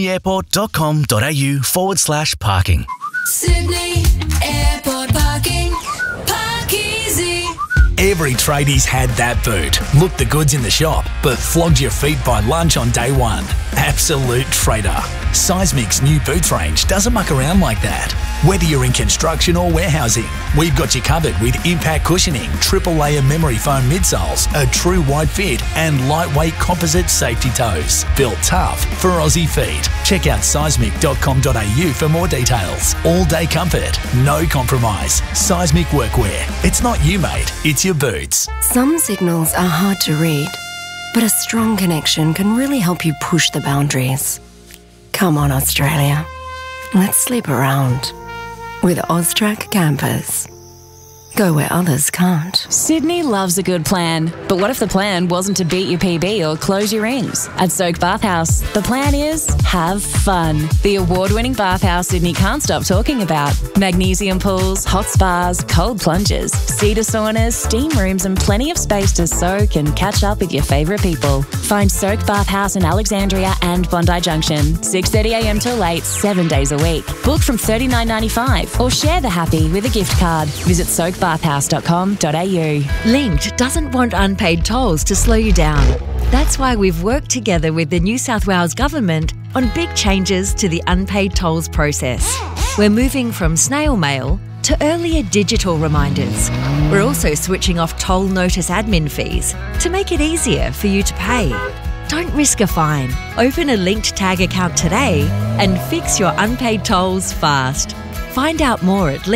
[SPEAKER 13] sydneyairport.com.au/parking.
[SPEAKER 14] Sydney Airport Parking. Park easy.
[SPEAKER 15] Every tradie's had that boot. Looked the goods in the shop, but flogged your feet by lunch on day one. Absolute traitor. Seismic's new boots range doesn't muck around like that. Whether you're in construction or warehousing, we've got you covered with impact cushioning, triple layer memory foam midsoles, a true wide fit, and lightweight composite safety toes. Built tough for Aussie feet. Check out seismic.com.au for more details. All day comfort, no compromise. Seismic workwear. It's not you, mate. It's your boots.
[SPEAKER 16] Some signals are hard to read, but a strong connection can really help you push the boundaries. Come on, Australia. Let's sleep around with AUSTRAC campers. Go where others can't.
[SPEAKER 17] Sydney loves a good plan, but what if the plan wasn't to beat your PB or close your rings? At Soak Bathhouse, the plan is have fun. The award-winning bathhouse Sydney can't stop talking about. Magnesium pools, hot spas, cold plunges, cedar saunas, steam rooms and plenty of space to soak and catch up with your favourite people. Find Soak Bathhouse in Alexandria and Bondi Junction, 6:30am till 8, 7 days a week. Book from $39.95 or share the happy with a gift card. Visit soakbathhouse.com.au.
[SPEAKER 18] Linked doesn't want unpaid tolls to slow you down. That's why we've worked together with the New South Wales Government on big changes to the unpaid tolls process. We're moving from snail mail to earlier digital reminders. We're also switching off toll notice admin fees to make it easier for you to pay. Don't risk a fine. Open a Linked Tag account today and fix your unpaid tolls fast. Find out more at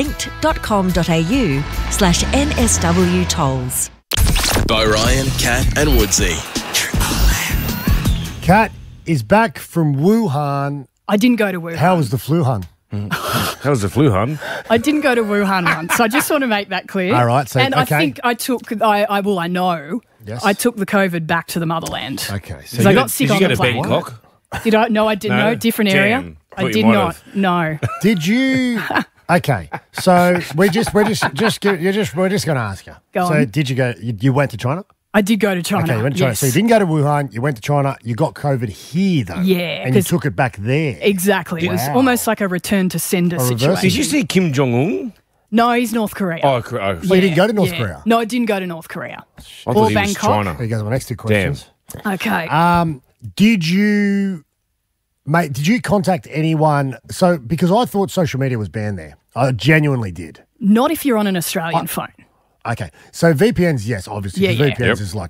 [SPEAKER 18] linked.com.au/NSW tolls.
[SPEAKER 1] Bo Ryan, Cat and Woodsy.
[SPEAKER 2] Cat is back from Wuhan.
[SPEAKER 4] I didn't go to Wuhan.
[SPEAKER 2] How was the flu, hun?
[SPEAKER 3] How was the flu, hun?
[SPEAKER 4] I didn't go to Wuhan once. I just want to make that clear.
[SPEAKER 2] All right. So,
[SPEAKER 4] and
[SPEAKER 2] okay.
[SPEAKER 4] I think I took, I know,
[SPEAKER 2] yes.
[SPEAKER 4] I took the COVID back to the motherland.
[SPEAKER 2] Okay.
[SPEAKER 4] So I got sick on the plane.
[SPEAKER 3] Did you go to Bangkok?
[SPEAKER 4] Did I? No, I didn't. No, different area. I did not. No.
[SPEAKER 2] Did you? Okay, so we're just going to ask you.
[SPEAKER 4] Go
[SPEAKER 2] so
[SPEAKER 4] on.
[SPEAKER 2] did you go? You went to China?
[SPEAKER 4] I did go to China.
[SPEAKER 2] Okay, you went to China.
[SPEAKER 4] yes.
[SPEAKER 2] So you didn't go to Wuhan. You went to China. You got COVID here though.
[SPEAKER 4] Yeah,
[SPEAKER 2] and you
[SPEAKER 4] 'cause-
[SPEAKER 2] took it back there.
[SPEAKER 4] Exactly. It was
[SPEAKER 2] Wow.
[SPEAKER 4] almost like a return to sender
[SPEAKER 2] reverse.
[SPEAKER 4] situation.
[SPEAKER 3] Did you see Kim Jong Un?
[SPEAKER 4] No, he's North Korea.
[SPEAKER 3] Oh,
[SPEAKER 2] So you didn't go to North Korea?
[SPEAKER 4] No, I didn't go to North Korea.
[SPEAKER 3] I
[SPEAKER 4] Or
[SPEAKER 3] thought he was
[SPEAKER 4] Bangkok.
[SPEAKER 3] China.
[SPEAKER 2] There goes my next two questions.
[SPEAKER 4] Okay.
[SPEAKER 2] Did you, mate? Did you contact anyone? So because I thought social media was banned there, I genuinely did.
[SPEAKER 4] Not if you're on an Australian phone.
[SPEAKER 2] Okay, so VPNs, yes, obviously,
[SPEAKER 4] Yeah,
[SPEAKER 2] 'cause
[SPEAKER 4] yeah.
[SPEAKER 2] VPNs
[SPEAKER 3] Yep.
[SPEAKER 2] is like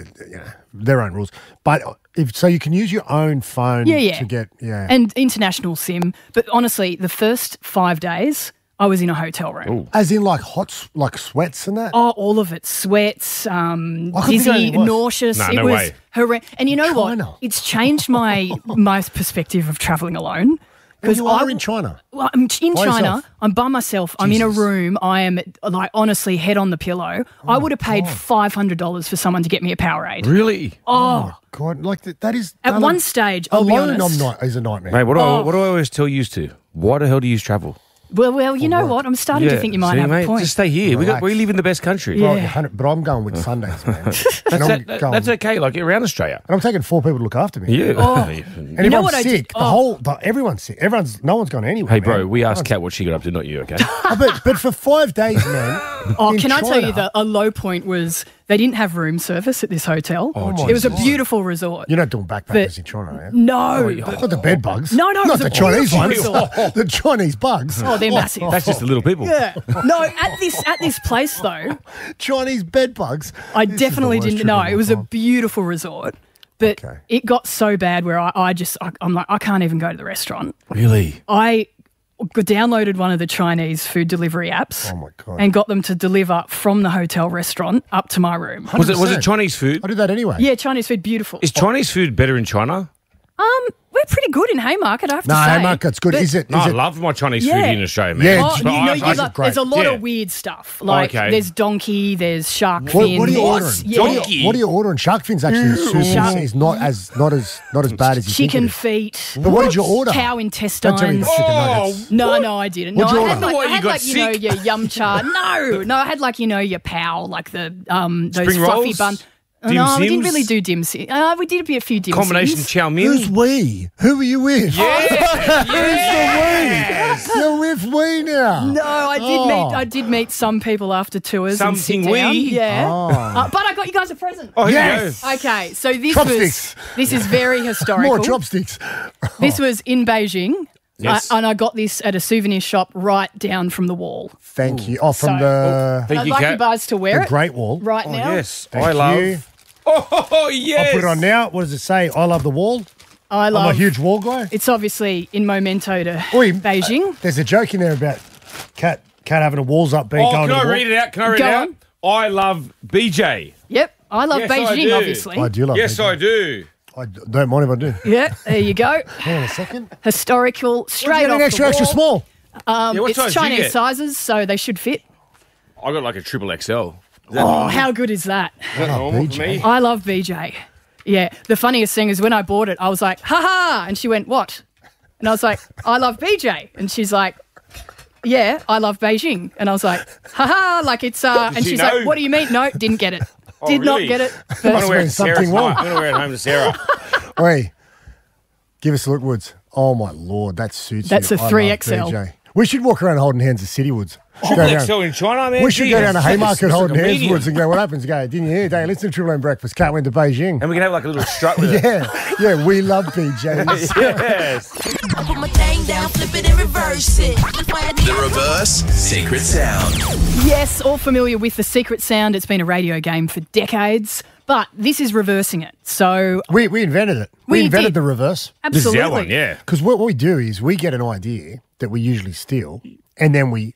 [SPEAKER 2] their own rules. But if so, you can use your own phone
[SPEAKER 4] Yeah.
[SPEAKER 2] to get
[SPEAKER 4] And international SIM. But honestly, the first 5 days, I was in a hotel room.
[SPEAKER 2] as in like like sweats and that.
[SPEAKER 4] Oh, all of it. Sweats,
[SPEAKER 2] couldn't think
[SPEAKER 4] dizzy,
[SPEAKER 2] anything was.
[SPEAKER 4] nauseous.
[SPEAKER 3] No,
[SPEAKER 4] it
[SPEAKER 3] no
[SPEAKER 4] was
[SPEAKER 3] way.
[SPEAKER 4] horrendous. And you know
[SPEAKER 2] China.
[SPEAKER 4] what? It's changed my perspective of travelling alone.
[SPEAKER 2] Because you are in China.
[SPEAKER 4] Well, I'm in
[SPEAKER 2] By
[SPEAKER 4] China.
[SPEAKER 2] yourself?
[SPEAKER 4] I'm by myself. I'm in a room. I am like honestly head on the pillow. I would have paid $500 for someone to get me a Powerade.
[SPEAKER 3] Really?
[SPEAKER 4] Oh,
[SPEAKER 2] God, like that is
[SPEAKER 4] at one stage, I'll be
[SPEAKER 2] alone.
[SPEAKER 4] honest.
[SPEAKER 2] Is a nightmare.
[SPEAKER 3] Mate, what do I always tell you to? Why the hell do you travel?
[SPEAKER 4] Well, you know what? I'm starting to think you might
[SPEAKER 3] see,
[SPEAKER 4] have
[SPEAKER 3] mate,
[SPEAKER 4] a point.
[SPEAKER 3] Just stay here.
[SPEAKER 2] Relax.
[SPEAKER 3] We live in the best country.
[SPEAKER 2] Bro,
[SPEAKER 4] Yeah.
[SPEAKER 2] but I'm going with Sundays, man.
[SPEAKER 3] That's okay. Like around Australia.
[SPEAKER 2] And I'm taking 4 people to look after me.
[SPEAKER 3] Yeah.
[SPEAKER 4] Oh.
[SPEAKER 2] And
[SPEAKER 4] You
[SPEAKER 2] everyone's
[SPEAKER 4] know what I
[SPEAKER 2] sick.
[SPEAKER 4] did? Oh.
[SPEAKER 2] Everyone's sick. No one's gone anywhere.
[SPEAKER 3] Hey, bro,
[SPEAKER 2] man.
[SPEAKER 3] we asked Kat what she got up to, not you, okay?
[SPEAKER 2] but for 5 days, man.
[SPEAKER 4] Oh,
[SPEAKER 2] in
[SPEAKER 4] can I tell you
[SPEAKER 2] China-
[SPEAKER 4] that a low point was they didn't have room service at this hotel.
[SPEAKER 2] Oh,
[SPEAKER 4] it was a
[SPEAKER 2] Jesus.
[SPEAKER 4] beautiful resort.
[SPEAKER 2] You're not doing backpackers
[SPEAKER 4] But-
[SPEAKER 2] in China, man.
[SPEAKER 4] No.
[SPEAKER 2] Not the bed bugs.
[SPEAKER 4] No, it
[SPEAKER 2] not
[SPEAKER 4] was
[SPEAKER 2] the
[SPEAKER 4] a
[SPEAKER 2] Chinese
[SPEAKER 4] beautiful
[SPEAKER 2] ones.
[SPEAKER 4] resort.
[SPEAKER 2] The Chinese bugs.
[SPEAKER 4] Oh, they're massive.
[SPEAKER 3] That's just the little people.
[SPEAKER 4] Yeah. No, at this place though,
[SPEAKER 2] Chinese bed bugs.
[SPEAKER 4] I
[SPEAKER 2] This is
[SPEAKER 4] definitely
[SPEAKER 2] the worst
[SPEAKER 4] didn't
[SPEAKER 2] trip
[SPEAKER 4] know.
[SPEAKER 2] of
[SPEAKER 4] It
[SPEAKER 2] all
[SPEAKER 4] was a
[SPEAKER 2] time.
[SPEAKER 4] beautiful resort. But
[SPEAKER 2] Okay.
[SPEAKER 4] it got so bad where I'm like, I can't even go to the restaurant.
[SPEAKER 3] Really?
[SPEAKER 4] I downloaded one of the Chinese food delivery apps
[SPEAKER 2] Oh, my God.
[SPEAKER 4] and got them to deliver from the hotel restaurant up to my room.
[SPEAKER 3] Was it
[SPEAKER 2] 100%.
[SPEAKER 3] Chinese food?
[SPEAKER 2] I did that anyway.
[SPEAKER 4] Yeah, Chinese food, beautiful.
[SPEAKER 3] Is Chinese food better in China?
[SPEAKER 4] We're pretty good in Haymarket, I have to
[SPEAKER 2] No,
[SPEAKER 4] say.
[SPEAKER 2] Haymarket's good.
[SPEAKER 4] But-
[SPEAKER 2] Is it?
[SPEAKER 3] No, I love my Chinese food
[SPEAKER 4] Yeah.
[SPEAKER 3] in Australia, man.
[SPEAKER 2] Yeah,
[SPEAKER 4] Oh,
[SPEAKER 2] But
[SPEAKER 4] you know,
[SPEAKER 2] I-
[SPEAKER 4] there's a lot
[SPEAKER 3] Yeah.
[SPEAKER 4] of weird stuff. Like
[SPEAKER 3] Okay.
[SPEAKER 4] there's donkey, there's shark
[SPEAKER 2] What
[SPEAKER 4] fin.
[SPEAKER 2] are you ordering?
[SPEAKER 4] Yeah.
[SPEAKER 3] Donkey?
[SPEAKER 2] What are you ordering? Shark fins actually is not as bad as you
[SPEAKER 4] Chicken
[SPEAKER 2] think it is.
[SPEAKER 4] feet.
[SPEAKER 2] But what did you order?
[SPEAKER 4] Cow
[SPEAKER 2] Don't tell me
[SPEAKER 4] intestines.
[SPEAKER 2] you got chicken nuggets.
[SPEAKER 4] No, I didn't. No,
[SPEAKER 2] What'd you
[SPEAKER 4] I had
[SPEAKER 2] order?
[SPEAKER 4] like,
[SPEAKER 3] Why
[SPEAKER 4] I
[SPEAKER 3] you
[SPEAKER 4] had
[SPEAKER 3] got
[SPEAKER 4] like you know,
[SPEAKER 3] sick?
[SPEAKER 4] your yum cha. No, I had like your pow, like the those
[SPEAKER 3] Spring
[SPEAKER 4] fluffy
[SPEAKER 3] rolls?
[SPEAKER 4] bun.
[SPEAKER 3] Dim
[SPEAKER 4] No, we didn't
[SPEAKER 3] Sims?
[SPEAKER 4] really do dim sim. We did a few dim
[SPEAKER 3] Combination
[SPEAKER 4] sims.
[SPEAKER 3] chow mein?
[SPEAKER 2] Who's we? Who are you with?
[SPEAKER 3] Yes.
[SPEAKER 2] Who's the we? You're with we now.
[SPEAKER 4] No,
[SPEAKER 2] Oh.
[SPEAKER 4] I did meet some people after tours. and sit
[SPEAKER 3] Something
[SPEAKER 4] down.
[SPEAKER 3] we?
[SPEAKER 4] Yeah.
[SPEAKER 2] Oh.
[SPEAKER 4] But I got you guys a present.
[SPEAKER 3] Oh, here
[SPEAKER 2] Yes.
[SPEAKER 3] you go.
[SPEAKER 4] Okay, so
[SPEAKER 2] Chopsticks.
[SPEAKER 4] this is very historical.
[SPEAKER 2] More chopsticks.
[SPEAKER 4] This was in Beijing.
[SPEAKER 3] Yes.
[SPEAKER 4] And I got this at a souvenir shop right down from the wall.
[SPEAKER 2] Thank you. Oh, from
[SPEAKER 4] So-
[SPEAKER 2] the
[SPEAKER 3] Thank
[SPEAKER 4] I'd
[SPEAKER 3] you,
[SPEAKER 4] like you
[SPEAKER 3] Kat.
[SPEAKER 4] guys to wear it
[SPEAKER 2] Great Wall.
[SPEAKER 4] right
[SPEAKER 3] Oh,
[SPEAKER 4] now.
[SPEAKER 3] yes.
[SPEAKER 2] Thank
[SPEAKER 3] I love.
[SPEAKER 2] you.
[SPEAKER 3] Oh, yes.
[SPEAKER 2] I'll put it on now. What does it say? I love the wall.
[SPEAKER 4] I
[SPEAKER 2] I'm
[SPEAKER 4] love.
[SPEAKER 2] a huge wall guy.
[SPEAKER 4] It's obviously in memento to
[SPEAKER 2] Oi,
[SPEAKER 4] Beijing.
[SPEAKER 2] There's a joke in there about cat having a walls up being
[SPEAKER 3] Oh,
[SPEAKER 2] going
[SPEAKER 3] can
[SPEAKER 2] to
[SPEAKER 3] I
[SPEAKER 2] the
[SPEAKER 3] read it out? Can I read
[SPEAKER 4] Go
[SPEAKER 3] it out?
[SPEAKER 4] on.
[SPEAKER 3] I love BJ.
[SPEAKER 4] Yep, I love
[SPEAKER 3] Yes, I
[SPEAKER 4] Beijing.
[SPEAKER 3] do.
[SPEAKER 4] Obviously.
[SPEAKER 2] wall? I do love
[SPEAKER 3] Yes,
[SPEAKER 2] Beijing.
[SPEAKER 3] I do.
[SPEAKER 2] I don't mind if I do.
[SPEAKER 4] Yeah, there you go.
[SPEAKER 2] Hang on a second.
[SPEAKER 4] Historical, straight off
[SPEAKER 2] An extra,
[SPEAKER 4] the
[SPEAKER 2] extra
[SPEAKER 4] wall.
[SPEAKER 2] small.
[SPEAKER 3] Yeah, what size
[SPEAKER 4] It's
[SPEAKER 3] do you
[SPEAKER 4] Chinese
[SPEAKER 3] get?
[SPEAKER 4] sizes, so they should fit.
[SPEAKER 3] I got like a triple XL.
[SPEAKER 4] Oh, how good is that?
[SPEAKER 3] Is that normal for me?
[SPEAKER 4] I love BJ. Yeah, the funniest thing is when I bought it, I was like, ha ha, and she went, what? And I was like, I love BJ. And she's like, yeah, I love Beijing. And I was like, ha ha, like it's, and
[SPEAKER 3] she
[SPEAKER 4] she's
[SPEAKER 3] know?
[SPEAKER 4] like, what do you mean? No, didn't get it.
[SPEAKER 3] Oh,
[SPEAKER 4] Did not
[SPEAKER 3] really?
[SPEAKER 4] get it.
[SPEAKER 3] I'm going to wear it to
[SPEAKER 2] something
[SPEAKER 3] Sarah
[SPEAKER 2] wrong.
[SPEAKER 3] tonight. I'm going to wear it home to Sarah.
[SPEAKER 2] Wait, give us a look, Woods. Oh my lord, that suits
[SPEAKER 4] That's
[SPEAKER 2] you.
[SPEAKER 4] a
[SPEAKER 2] I love
[SPEAKER 4] 3XL.
[SPEAKER 2] BJ. We should walk around holding hands at City Woods. Go
[SPEAKER 3] Triple
[SPEAKER 2] down.
[SPEAKER 3] XL in China, man.
[SPEAKER 2] We should go down to Haymarket holding hands,
[SPEAKER 3] medium.
[SPEAKER 2] Woods, and go, what happens? Go, didn't you hear? Day, listen to Triple M Breakfast. Cat went to Beijing.
[SPEAKER 3] And we can have like a little strut with it.
[SPEAKER 2] Yeah, we love BJs.
[SPEAKER 3] Yes.
[SPEAKER 14] I put my thing down, flip it and reverse it.
[SPEAKER 1] The reverse secret sound.
[SPEAKER 4] Yes, all familiar with the secret sound. It's been a radio game for decades, but this is reversing it. So
[SPEAKER 2] we invented it. We
[SPEAKER 4] We
[SPEAKER 2] invented
[SPEAKER 4] did.
[SPEAKER 2] the reverse.
[SPEAKER 3] This is
[SPEAKER 4] absolutely.
[SPEAKER 3] our one, yeah.
[SPEAKER 2] Because what we do is we get an idea that we usually steal, and then we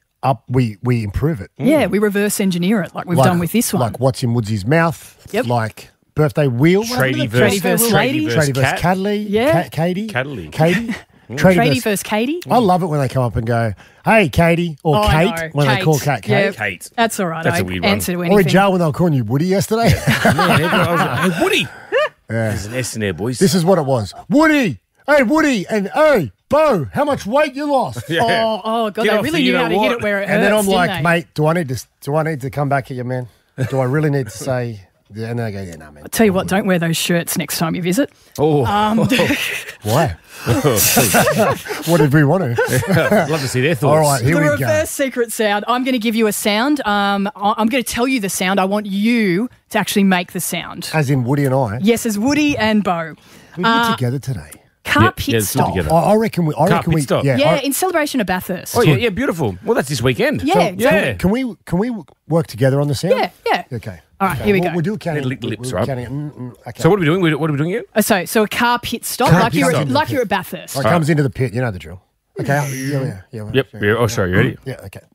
[SPEAKER 2] improve it.
[SPEAKER 4] Yeah, we reverse engineer it like we've done with this one.
[SPEAKER 2] Like what's in Woodsy's mouth.
[SPEAKER 4] Yep.
[SPEAKER 2] Like birthday wheel.
[SPEAKER 3] Tradie
[SPEAKER 4] Tradie versus lady.
[SPEAKER 2] Tradie versus
[SPEAKER 3] Cat.
[SPEAKER 2] Cuddly.
[SPEAKER 4] Yeah.
[SPEAKER 2] Katie.
[SPEAKER 3] Cuddly.
[SPEAKER 2] Katie.
[SPEAKER 4] Tradie versus Katie.
[SPEAKER 2] I love it when they come up and go, hey, Katie, or
[SPEAKER 4] Oh, I know.
[SPEAKER 2] Kate, when they
[SPEAKER 4] Kate.
[SPEAKER 2] call Cat Kate.
[SPEAKER 4] Yeah,
[SPEAKER 3] Kate.
[SPEAKER 4] That's all right.
[SPEAKER 3] That's
[SPEAKER 4] I
[SPEAKER 3] a weird one.
[SPEAKER 4] answer to
[SPEAKER 2] Or
[SPEAKER 4] anything.
[SPEAKER 2] Joe when they were calling you Woody yesterday.
[SPEAKER 3] Man, everyone was like, hey, Woody. There's an S in there, boys.
[SPEAKER 2] This is what it was. Woody. Hey, Woody. And hey, Bo, how much weight you lost?
[SPEAKER 4] Oh, God, they really knew how to hit it where it hurts.
[SPEAKER 2] And then I'm
[SPEAKER 4] didn't
[SPEAKER 2] like,
[SPEAKER 4] they?
[SPEAKER 2] mate, do I need to come back at you, man? Do I really need to say? Yeah, and they go, yeah, no, man.
[SPEAKER 4] I'll tell you what, don't wear those shirts next time you visit.
[SPEAKER 3] Oh.
[SPEAKER 2] Why? What did we want to?
[SPEAKER 3] Love to see their thoughts.
[SPEAKER 2] All right, here we go.
[SPEAKER 4] The reverse secret sound. I'm going to give you a sound. I'm going to tell you the sound. I want you to actually make the sound.
[SPEAKER 2] As in Woody and I.
[SPEAKER 4] Yes, as Woody and Bo.
[SPEAKER 2] We were together today.
[SPEAKER 4] Car pit stop.
[SPEAKER 2] I reckon we.
[SPEAKER 3] stop.
[SPEAKER 2] Yeah,
[SPEAKER 4] in celebration of Bathurst.
[SPEAKER 3] Oh, yeah, beautiful. Well, that's this weekend.
[SPEAKER 4] Yeah, exactly.
[SPEAKER 2] Can we work together on the sound?
[SPEAKER 4] Yeah.
[SPEAKER 2] Okay.
[SPEAKER 4] All right, here we go.
[SPEAKER 2] We'll do a counting.
[SPEAKER 3] Lips, right?
[SPEAKER 2] Okay.
[SPEAKER 3] So what are we doing? What are we doing here?
[SPEAKER 4] So a car pit stop,
[SPEAKER 2] Car
[SPEAKER 4] like
[SPEAKER 2] pit
[SPEAKER 4] you're
[SPEAKER 2] stop.
[SPEAKER 4] like you're at Bathurst.
[SPEAKER 2] It comes into the pit. You know the drill. Okay. Yeah.
[SPEAKER 3] Yep. Oh, sorry. You ready?
[SPEAKER 2] Yeah. Okay.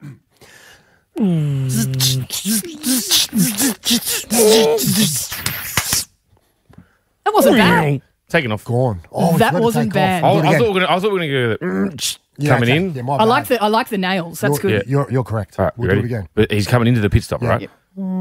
[SPEAKER 4] That wasn't bad.
[SPEAKER 3] Taking off.
[SPEAKER 2] Gone.
[SPEAKER 4] That wasn't bad.
[SPEAKER 3] I thought we were going to go coming in.
[SPEAKER 2] Yeah,
[SPEAKER 4] I like the nails. That's good.
[SPEAKER 2] You're correct.
[SPEAKER 3] All right,
[SPEAKER 2] We'll
[SPEAKER 3] you
[SPEAKER 2] do
[SPEAKER 3] ready?
[SPEAKER 2] it again.
[SPEAKER 3] But he's coming into the pit stop, right?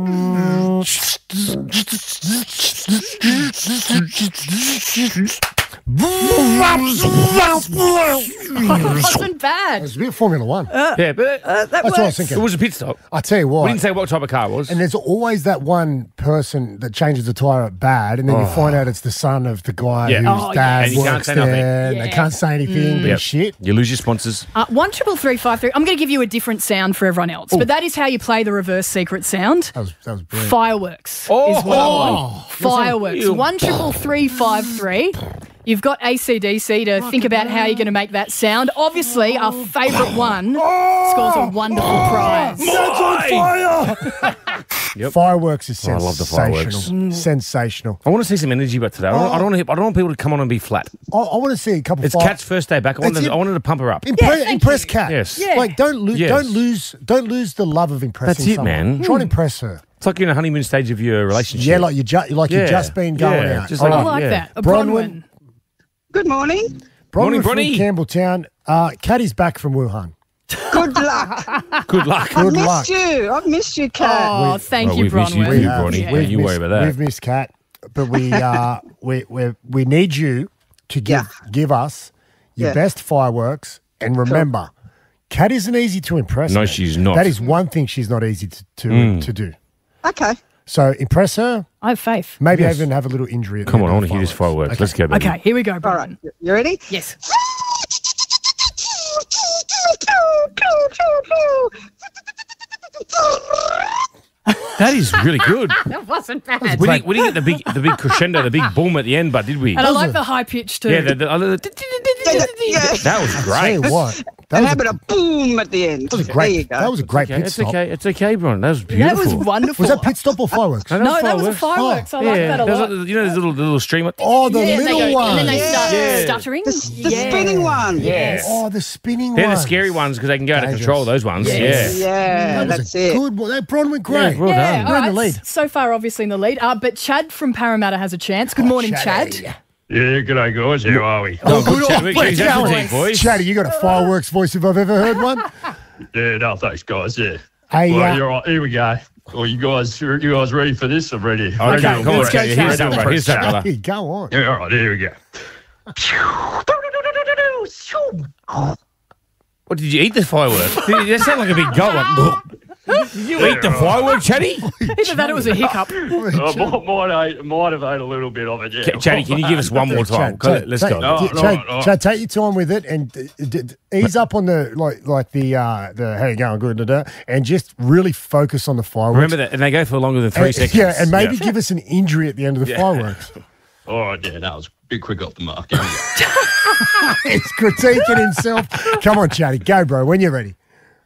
[SPEAKER 4] It wasn't bad.
[SPEAKER 2] It's a bit of Formula One.
[SPEAKER 3] Yeah, but
[SPEAKER 4] That
[SPEAKER 2] That's what I was
[SPEAKER 4] works.
[SPEAKER 2] thinking.
[SPEAKER 3] it was a pit stop.
[SPEAKER 2] I tell you what.
[SPEAKER 3] We didn't say what type of car it was.
[SPEAKER 2] And there's always that one person that changes the tyre at bad, and then you find out it's the son of the guy
[SPEAKER 3] Yeah.
[SPEAKER 2] whose
[SPEAKER 3] Oh,
[SPEAKER 2] dad
[SPEAKER 3] And you can't
[SPEAKER 2] works
[SPEAKER 3] say
[SPEAKER 2] there.
[SPEAKER 3] nothing.
[SPEAKER 2] And they can't say anything, but
[SPEAKER 3] Yep.
[SPEAKER 2] shit.
[SPEAKER 3] You lose your sponsors.
[SPEAKER 4] 13353. I'm going to give you a different sound for everyone else, but that is how you play the reverse secret sound.
[SPEAKER 2] That was brilliant.
[SPEAKER 4] Fireworks is what I want. Fireworks. 13353. You've got AC/DC to think about how you're going to make that sound. Obviously, our favourite one scores a wonderful prize.
[SPEAKER 2] That's on fire!
[SPEAKER 3] Yep.
[SPEAKER 2] Fireworks is
[SPEAKER 3] I love the fireworks.
[SPEAKER 2] sensational. Sensational.
[SPEAKER 3] I want to see some energy, but today I don't want people to come on and be flat.
[SPEAKER 2] I want to see a couple.
[SPEAKER 3] It's Kat's first day back. I wanted to pump her up.
[SPEAKER 2] Impress Kat.
[SPEAKER 3] Yes.
[SPEAKER 4] Yeah.
[SPEAKER 2] Like don't lose the love of impressing.
[SPEAKER 3] That's it,
[SPEAKER 2] someone.
[SPEAKER 3] man.
[SPEAKER 2] Try and impress her.
[SPEAKER 3] It's like you're in a honeymoon stage of your relationship.
[SPEAKER 2] Yeah, like you've just been going out.
[SPEAKER 3] Just
[SPEAKER 4] I
[SPEAKER 3] like,
[SPEAKER 4] like
[SPEAKER 3] yeah.
[SPEAKER 4] that. A
[SPEAKER 2] Bronwyn.
[SPEAKER 19] Good morning.
[SPEAKER 3] Morning,
[SPEAKER 2] Bronwyn from
[SPEAKER 3] Bronny.
[SPEAKER 2] Campbelltown. Kat is back from Wuhan.
[SPEAKER 19] Good luck.
[SPEAKER 3] Good luck.
[SPEAKER 19] I've
[SPEAKER 2] Good
[SPEAKER 19] missed
[SPEAKER 2] luck.
[SPEAKER 19] you. I've missed you, Kat.
[SPEAKER 4] Oh, thank you,
[SPEAKER 3] we've missed you
[SPEAKER 4] Bronwyn.
[SPEAKER 3] too, Bronny.
[SPEAKER 4] Yeah.
[SPEAKER 3] You worry about that.
[SPEAKER 2] We've missed Kat, but we need you to give us your best fireworks. And remember, Kat isn't easy to impress.
[SPEAKER 3] No,
[SPEAKER 2] man.
[SPEAKER 3] she's not.
[SPEAKER 2] That is one thing she's not easy to do.
[SPEAKER 19] Okay.
[SPEAKER 2] So impress her.
[SPEAKER 4] I have faith.
[SPEAKER 2] Maybe
[SPEAKER 3] Yes.
[SPEAKER 2] even have a little injury. At the
[SPEAKER 3] Come on,
[SPEAKER 2] end
[SPEAKER 3] I
[SPEAKER 2] of
[SPEAKER 3] want to hear this fireworks.
[SPEAKER 2] Okay.
[SPEAKER 3] Let's go, baby.
[SPEAKER 4] Okay, here we go,
[SPEAKER 19] All
[SPEAKER 4] Bronwyn.
[SPEAKER 19] right. You ready?
[SPEAKER 4] Yes.
[SPEAKER 3] That is really good.
[SPEAKER 4] That wasn't bad.
[SPEAKER 3] We didn't get the big crescendo, the big boom at the end, but did we?
[SPEAKER 4] And I like the high pitch too.
[SPEAKER 3] Yeah, that was
[SPEAKER 2] Tell
[SPEAKER 3] great.
[SPEAKER 2] you what,
[SPEAKER 19] And having a boom at the end.
[SPEAKER 2] that was a
[SPEAKER 19] There
[SPEAKER 2] great.
[SPEAKER 19] you go.
[SPEAKER 2] That was a great pit
[SPEAKER 3] It's
[SPEAKER 2] stop.
[SPEAKER 3] okay. It's okay, Bron. That was
[SPEAKER 4] that
[SPEAKER 3] beautiful.
[SPEAKER 4] was wonderful.
[SPEAKER 2] Was that pit stop or fireworks?
[SPEAKER 3] No,
[SPEAKER 4] No, that was a fireworks. I like that a
[SPEAKER 3] There's
[SPEAKER 4] lot.
[SPEAKER 3] you know, there's a little stream.
[SPEAKER 2] Oh, the
[SPEAKER 4] Yeah, they
[SPEAKER 2] little
[SPEAKER 4] go,
[SPEAKER 2] one.
[SPEAKER 4] and then they start
[SPEAKER 3] Yeah.
[SPEAKER 4] stuttering.
[SPEAKER 19] The spinning one.
[SPEAKER 3] Yes.
[SPEAKER 2] Oh, the spinning
[SPEAKER 3] They're the
[SPEAKER 2] ones.
[SPEAKER 3] scary ones because they can go out of
[SPEAKER 2] Dangerous.
[SPEAKER 3] control. Those ones.
[SPEAKER 4] Yes.
[SPEAKER 3] Yeah.
[SPEAKER 19] Yeah,
[SPEAKER 2] That was
[SPEAKER 19] that's
[SPEAKER 2] a
[SPEAKER 19] it.
[SPEAKER 2] good one. That Bronwyn, great.
[SPEAKER 3] Yeah, well
[SPEAKER 4] Yeah,
[SPEAKER 3] done.
[SPEAKER 4] all
[SPEAKER 2] You're in
[SPEAKER 4] right.
[SPEAKER 2] the lead.
[SPEAKER 4] So far, obviously in the lead. But Chad from Parramatta has a chance. Good morning,
[SPEAKER 2] Chatty.
[SPEAKER 4] Chad.
[SPEAKER 20] Yeah, g'day guys. How are we?
[SPEAKER 3] Oh, good
[SPEAKER 2] Good
[SPEAKER 3] chat.
[SPEAKER 2] on,
[SPEAKER 3] We
[SPEAKER 2] let's
[SPEAKER 3] can
[SPEAKER 2] go.
[SPEAKER 3] definitely, boys.
[SPEAKER 2] Chatty, you got a fireworks voice if I've ever heard one.
[SPEAKER 20] Yeah, no, thanks, guys. Yeah.
[SPEAKER 2] Hey,
[SPEAKER 20] Well, you're right. Here we go. Well, you guys ready for this? I'm ready.
[SPEAKER 3] Okay,
[SPEAKER 20] Ready
[SPEAKER 3] come on.
[SPEAKER 20] to-
[SPEAKER 3] Here's
[SPEAKER 20] ready
[SPEAKER 3] that,
[SPEAKER 20] to
[SPEAKER 3] bro. Here's that, brother.
[SPEAKER 2] Hey, go on.
[SPEAKER 20] Yeah, all right, here we go.
[SPEAKER 3] What, did you eat the fireworks? That sounded like a big goat. Like, did you eat the firework, Chatty?
[SPEAKER 4] Either that or it was a hiccup.
[SPEAKER 20] I might have ate a little bit of it, yeah.
[SPEAKER 3] Chatty, can you give us one more time? Let's go.
[SPEAKER 2] Chad, take your time with it and ease up on the like the how you going, good, and just really focus on the fireworks.
[SPEAKER 3] Remember that, and they go for longer than 3 seconds.
[SPEAKER 2] Yeah, and maybe give us an injury at the end of the fireworks.
[SPEAKER 20] All right, yeah, that was a bit quick off the mark. Here we go.
[SPEAKER 2] He's critiquing himself. Come on, Chatty, go, bro, when you're ready.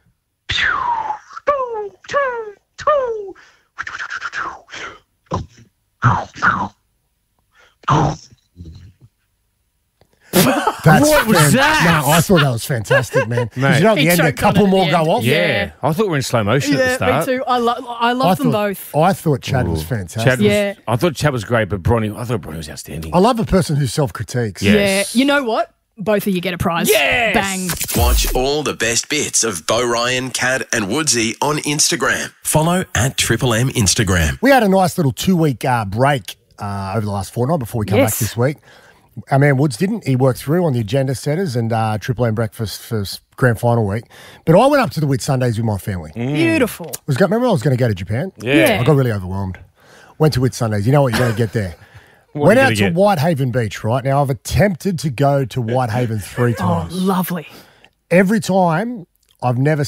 [SPEAKER 3] What was that?
[SPEAKER 2] No, I thought that was fantastic, man. 'Cause
[SPEAKER 3] Mate.
[SPEAKER 2] you know, at the
[SPEAKER 4] He
[SPEAKER 2] end, a
[SPEAKER 4] choked on
[SPEAKER 2] couple
[SPEAKER 4] it at
[SPEAKER 2] more
[SPEAKER 4] the
[SPEAKER 2] go
[SPEAKER 4] end.
[SPEAKER 2] off.
[SPEAKER 3] Yeah. I thought we were in slow motion at the
[SPEAKER 4] Yeah, me
[SPEAKER 3] start.
[SPEAKER 4] too. I love them both.
[SPEAKER 2] I thought Chad was fantastic.
[SPEAKER 3] Chad was, I thought Chad was great, but I thought Bronny was outstanding.
[SPEAKER 2] I love a person who self-critiques.
[SPEAKER 3] Yes.
[SPEAKER 4] Yeah. You know what? Both of you get a prize.
[SPEAKER 3] Yes!
[SPEAKER 4] Bang.
[SPEAKER 1] Watch all the best bits of Bo Ryan, Kat and Woodsy on Instagram. Follow at Triple M Instagram.
[SPEAKER 2] We had a nice little 2-week break over the last fortnight before we come back this week. Our man Woods didn't. He worked through on the agenda setters and Triple M breakfast for grand final week. But I went up to the Whitsundays with my family.
[SPEAKER 4] Beautiful.
[SPEAKER 2] Remember I was going to go to Japan?
[SPEAKER 4] Yeah.
[SPEAKER 2] I got really overwhelmed. Went to Whitsundays. You know what you're going to get there. Went out to Whitehaven Beach, right? Now, I've attempted to go to Whitehaven 3 times.
[SPEAKER 4] Oh, lovely.
[SPEAKER 2] Every time, I've never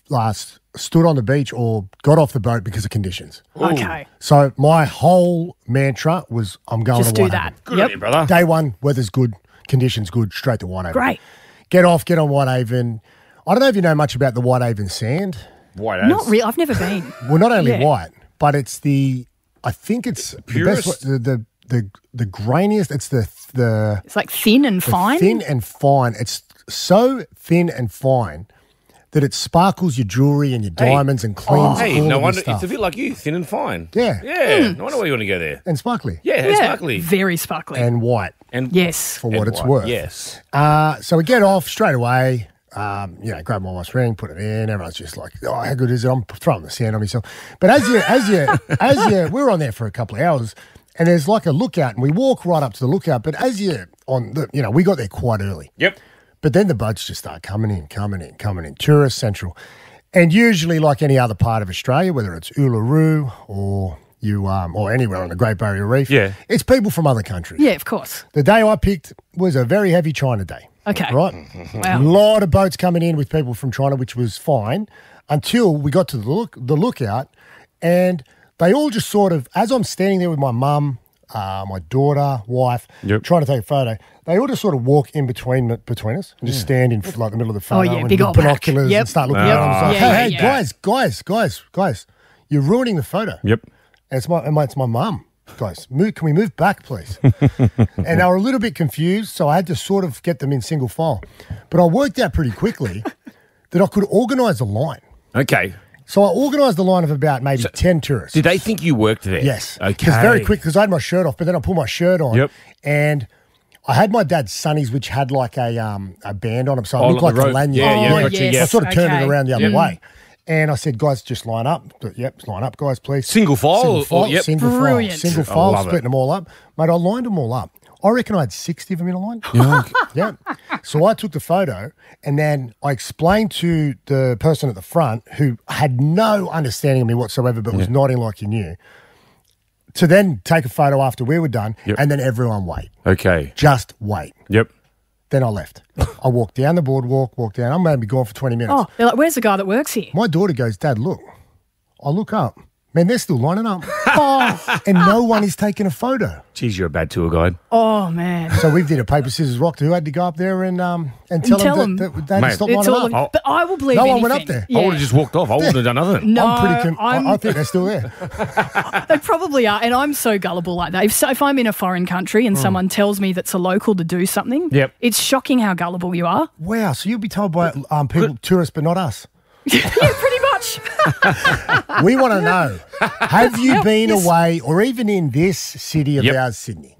[SPEAKER 2] stood on the beach or got off the boat because of conditions.
[SPEAKER 4] Okay.
[SPEAKER 2] So my whole mantra was, I'm going
[SPEAKER 4] Just
[SPEAKER 2] to
[SPEAKER 4] do
[SPEAKER 2] Whitehaven.
[SPEAKER 4] that. Good on you, brother.
[SPEAKER 2] Day one, weather's good, conditions good, straight to Whitehaven.
[SPEAKER 4] Great.
[SPEAKER 2] Get on Whitehaven. I don't know if you know much about the Whitehaven sand.
[SPEAKER 4] Not really. I've never been.
[SPEAKER 2] Well, not only
[SPEAKER 4] Yeah.
[SPEAKER 2] white, but it's I think it's
[SPEAKER 3] Purest?
[SPEAKER 2] the best, the grainiest. It's the
[SPEAKER 4] It's like thin and
[SPEAKER 2] the
[SPEAKER 4] fine.
[SPEAKER 2] thin and fine. It's so thin and fine that it sparkles your jewelry and your diamonds and cleans
[SPEAKER 3] Hey,
[SPEAKER 2] all
[SPEAKER 3] no
[SPEAKER 2] of
[SPEAKER 3] wonder.
[SPEAKER 2] your stuff.
[SPEAKER 3] It's a bit like you, thin and fine.
[SPEAKER 2] Yeah.
[SPEAKER 3] Yeah. No wonder why you want to go there.
[SPEAKER 2] And sparkly.
[SPEAKER 3] Yeah, it's sparkly.
[SPEAKER 4] Very sparkly.
[SPEAKER 2] And white.
[SPEAKER 3] And
[SPEAKER 4] yes.
[SPEAKER 2] For what it's worth.
[SPEAKER 3] Yes.
[SPEAKER 2] So we get off straight away. Grab my wife's ring, put it in. Everyone's just like, "Oh, how good is it?" I'm throwing the sand on myself. But as you, we were on there for a couple of hours, and there's like a lookout, and we walk right up to the lookout. But as you're on the, we got there quite early.
[SPEAKER 3] Yep.
[SPEAKER 2] But then the boats just start coming in. Tourist Central, and usually like any other part of Australia, whether it's Uluru or or anywhere on the Great Barrier Reef, it's people from other countries.
[SPEAKER 4] Yeah, of course.
[SPEAKER 2] The day I picked was a very heavy China day.
[SPEAKER 4] Okay.
[SPEAKER 2] Right?
[SPEAKER 4] Wow.
[SPEAKER 2] A lot of boats coming in with people from China, which was fine, until we got to the lookout, and they all just sort of, as I'm standing there with my mum, my daughter, wife, trying to take a photo, they all just sort of walk in between us and just stand in like the middle of the photo
[SPEAKER 4] yeah,
[SPEAKER 2] and
[SPEAKER 4] big
[SPEAKER 2] with
[SPEAKER 4] old pack.
[SPEAKER 2] binoculars
[SPEAKER 4] Yep.
[SPEAKER 2] and start looking at them. It's like,
[SPEAKER 4] Yeah,
[SPEAKER 2] hey, guys, you're ruining the photo.
[SPEAKER 3] Yep.
[SPEAKER 2] And it's my mum. Guys, can we move back, please? And they were a little bit confused, so I had to sort of get them in single file. But I worked out pretty quickly that I could organise a line.
[SPEAKER 3] Okay.
[SPEAKER 2] So I organised a line of about maybe 10 tourists.
[SPEAKER 3] Did they think you worked there?
[SPEAKER 2] Yes.
[SPEAKER 3] Okay.
[SPEAKER 2] Because very quick, because I had my shirt off, but then I put my shirt on. And I had my dad's sunnies, which had like a band on them, so I looked like a lanyard.
[SPEAKER 3] Yeah.
[SPEAKER 2] I sort of turned it around the other way. And I said, guys, just line up. Yep, line up, guys, please.
[SPEAKER 3] Single file?
[SPEAKER 2] Single
[SPEAKER 4] Brilliant.
[SPEAKER 2] file, splitting them all up. Mate, I lined them all up. I reckon I had 60 of them in a line. Yeah. So I took the photo, and then I explained to the person at the front, who had no understanding of me whatsoever, but was nodding like he knew, to then take a photo after we were done, and then everyone wait.
[SPEAKER 3] Okay.
[SPEAKER 2] Just wait.
[SPEAKER 3] Yep.
[SPEAKER 2] Then I left. I walked down the boardwalk, I'm maybe gone for 20 minutes.
[SPEAKER 4] Oh, they're like, where's the guy that works here?
[SPEAKER 2] My daughter goes, Dad, look. I look up. Man, they're still lining up. And no one is taking a photo.
[SPEAKER 3] Jeez, you're a bad tour guide.
[SPEAKER 4] Oh, man.
[SPEAKER 2] So we did a paper, scissors, rock. Who had to go up there and tell them that they had to stop lining up?
[SPEAKER 4] But I will believe
[SPEAKER 2] No
[SPEAKER 4] anything.
[SPEAKER 2] one went up there.
[SPEAKER 3] I would have just walked off. I wouldn't have done nothing.
[SPEAKER 4] No,
[SPEAKER 2] I think they're still there.
[SPEAKER 4] They probably are, and I'm so gullible like that. If I'm in a foreign country and someone tells me that's a local to do something, it's shocking how gullible you are.
[SPEAKER 2] Wow, so you'll be told by people, tourists, but not us.
[SPEAKER 4] Yeah, pretty much.
[SPEAKER 2] We want to know, have you been away or even in this city of ours, Sydney?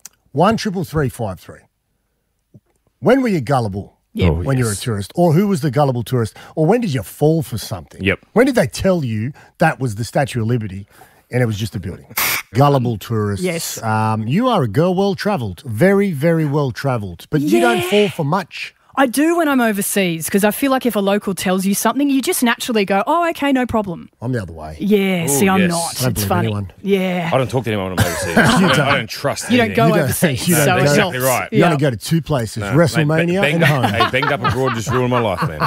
[SPEAKER 2] 133353. When were you gullible when you were a tourist? Or who was the gullible tourist? Or when did you fall for something?
[SPEAKER 3] Yep.
[SPEAKER 2] When did they tell you that was the Statue of Liberty and it was just a building? Gullible tourists.
[SPEAKER 4] Yes.
[SPEAKER 2] You are a girl well-travelled, very, very well-travelled, but you don't fall for much.
[SPEAKER 4] I do when I'm overseas, because I feel like if a local tells you something, you just naturally go, oh, okay, no problem.
[SPEAKER 2] I'm the other way.
[SPEAKER 4] Yeah, see, I'm not.
[SPEAKER 2] I don't
[SPEAKER 4] It's
[SPEAKER 2] believe
[SPEAKER 4] funny.
[SPEAKER 2] anyone.
[SPEAKER 4] Yeah.
[SPEAKER 3] I don't talk to anyone when I'm overseas. I don't trust
[SPEAKER 4] You don't
[SPEAKER 3] anything.
[SPEAKER 4] go overseas,
[SPEAKER 2] you don't
[SPEAKER 4] so
[SPEAKER 2] go.
[SPEAKER 4] it
[SPEAKER 3] Exactly
[SPEAKER 4] helps.
[SPEAKER 3] right.
[SPEAKER 2] You
[SPEAKER 4] Yeah.
[SPEAKER 2] only go to two places,
[SPEAKER 3] No,
[SPEAKER 2] WrestleMania
[SPEAKER 3] mate,
[SPEAKER 2] and home.
[SPEAKER 3] Hey, banged up abroad just ruined my life, man.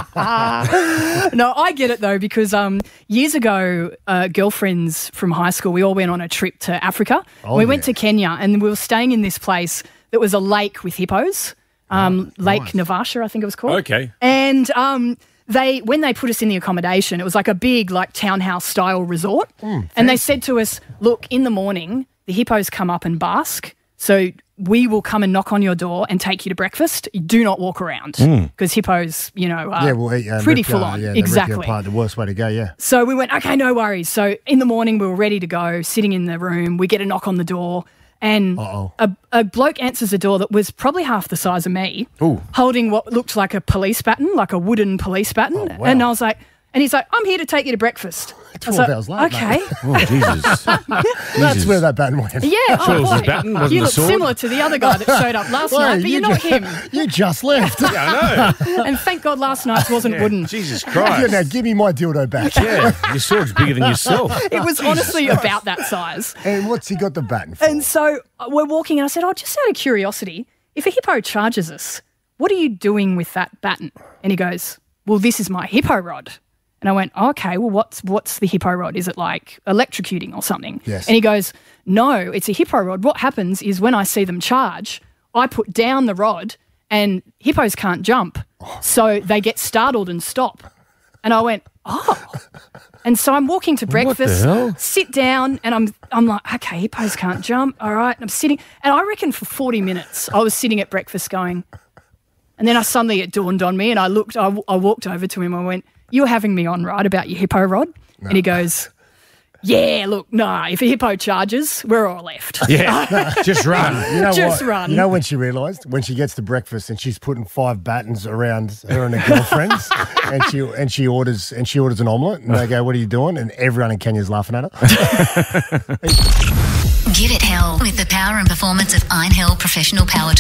[SPEAKER 4] No, I get it though, because years ago, girlfriends from high school, we all went on a trip to Africa. We went to Kenya, and we were staying in this place that was a lake with hippos. Lake Navasha, I think it was called.
[SPEAKER 3] Okay.
[SPEAKER 4] And when they put us in the accommodation, it was like a big townhouse style resort. And they said to us, look, in the morning, the hippos come up and bask. So we will come and knock on your door and take you to breakfast. You do not walk around, because hippos, are pretty full on. Exactly.
[SPEAKER 2] The worst way to go, yeah.
[SPEAKER 4] So we went, okay, no worries. So in the morning, we were ready to go, sitting in the room. We get a knock on the door. And a bloke answers the door that was probably half the size of me, holding what looked like a police baton, like a wooden police baton.
[SPEAKER 2] Oh, wow.
[SPEAKER 4] And I was like, And he's like, I'm here to take you to breakfast.
[SPEAKER 2] 12 hours late,
[SPEAKER 4] okay.
[SPEAKER 2] mate.
[SPEAKER 3] Oh, Jesus.
[SPEAKER 2] That's where that baton went.
[SPEAKER 4] Yeah,
[SPEAKER 3] Charles's baton, wasn't
[SPEAKER 4] you
[SPEAKER 3] the
[SPEAKER 4] look
[SPEAKER 3] sword?
[SPEAKER 4] similar to the other guy that showed up last night, but you're not him.
[SPEAKER 2] You just left.
[SPEAKER 3] Yeah, I know.
[SPEAKER 4] And thank God last night's wasn't wooden.
[SPEAKER 3] Jesus Christ.
[SPEAKER 2] Yeah, now give me my dildo back.
[SPEAKER 3] Yeah, your sword's bigger than yourself.
[SPEAKER 4] It was honestly about that size.
[SPEAKER 2] And what's he got the baton for?
[SPEAKER 4] And so we're walking, and I said, just out of curiosity, if a hippo charges us, what are you doing with that baton? And he goes, well, this is my hippo rod. And I went, okay, well, what's the hippo rod? Is it like electrocuting or something?
[SPEAKER 2] Yes.
[SPEAKER 4] And he goes, no, it's a hippo rod. What happens is when I see them charge, I put down the rod and hippos can't jump. So they get startled and stop. And I went, oh. And so I'm walking to breakfast, sit down, and I'm like, okay, hippos can't jump. All right. And I'm sitting, and I reckon for 40 minutes I was sitting at breakfast going, and then it dawned on me, and I walked over to him, I went, you're having me on, right, about your hippo rod? No. And he goes, yeah, look, if a hippo charges, we're all left.
[SPEAKER 3] Yeah, just run.
[SPEAKER 2] You know
[SPEAKER 4] just
[SPEAKER 2] what?
[SPEAKER 4] run.
[SPEAKER 2] You know when she realised? When she gets to breakfast and she's putting 5 batons around her and her girlfriends and she orders an omelette and they go, what are you doing? And everyone in Kenya's laughing at her.
[SPEAKER 21] Give it hell with the power and performance of Einhell Professional Power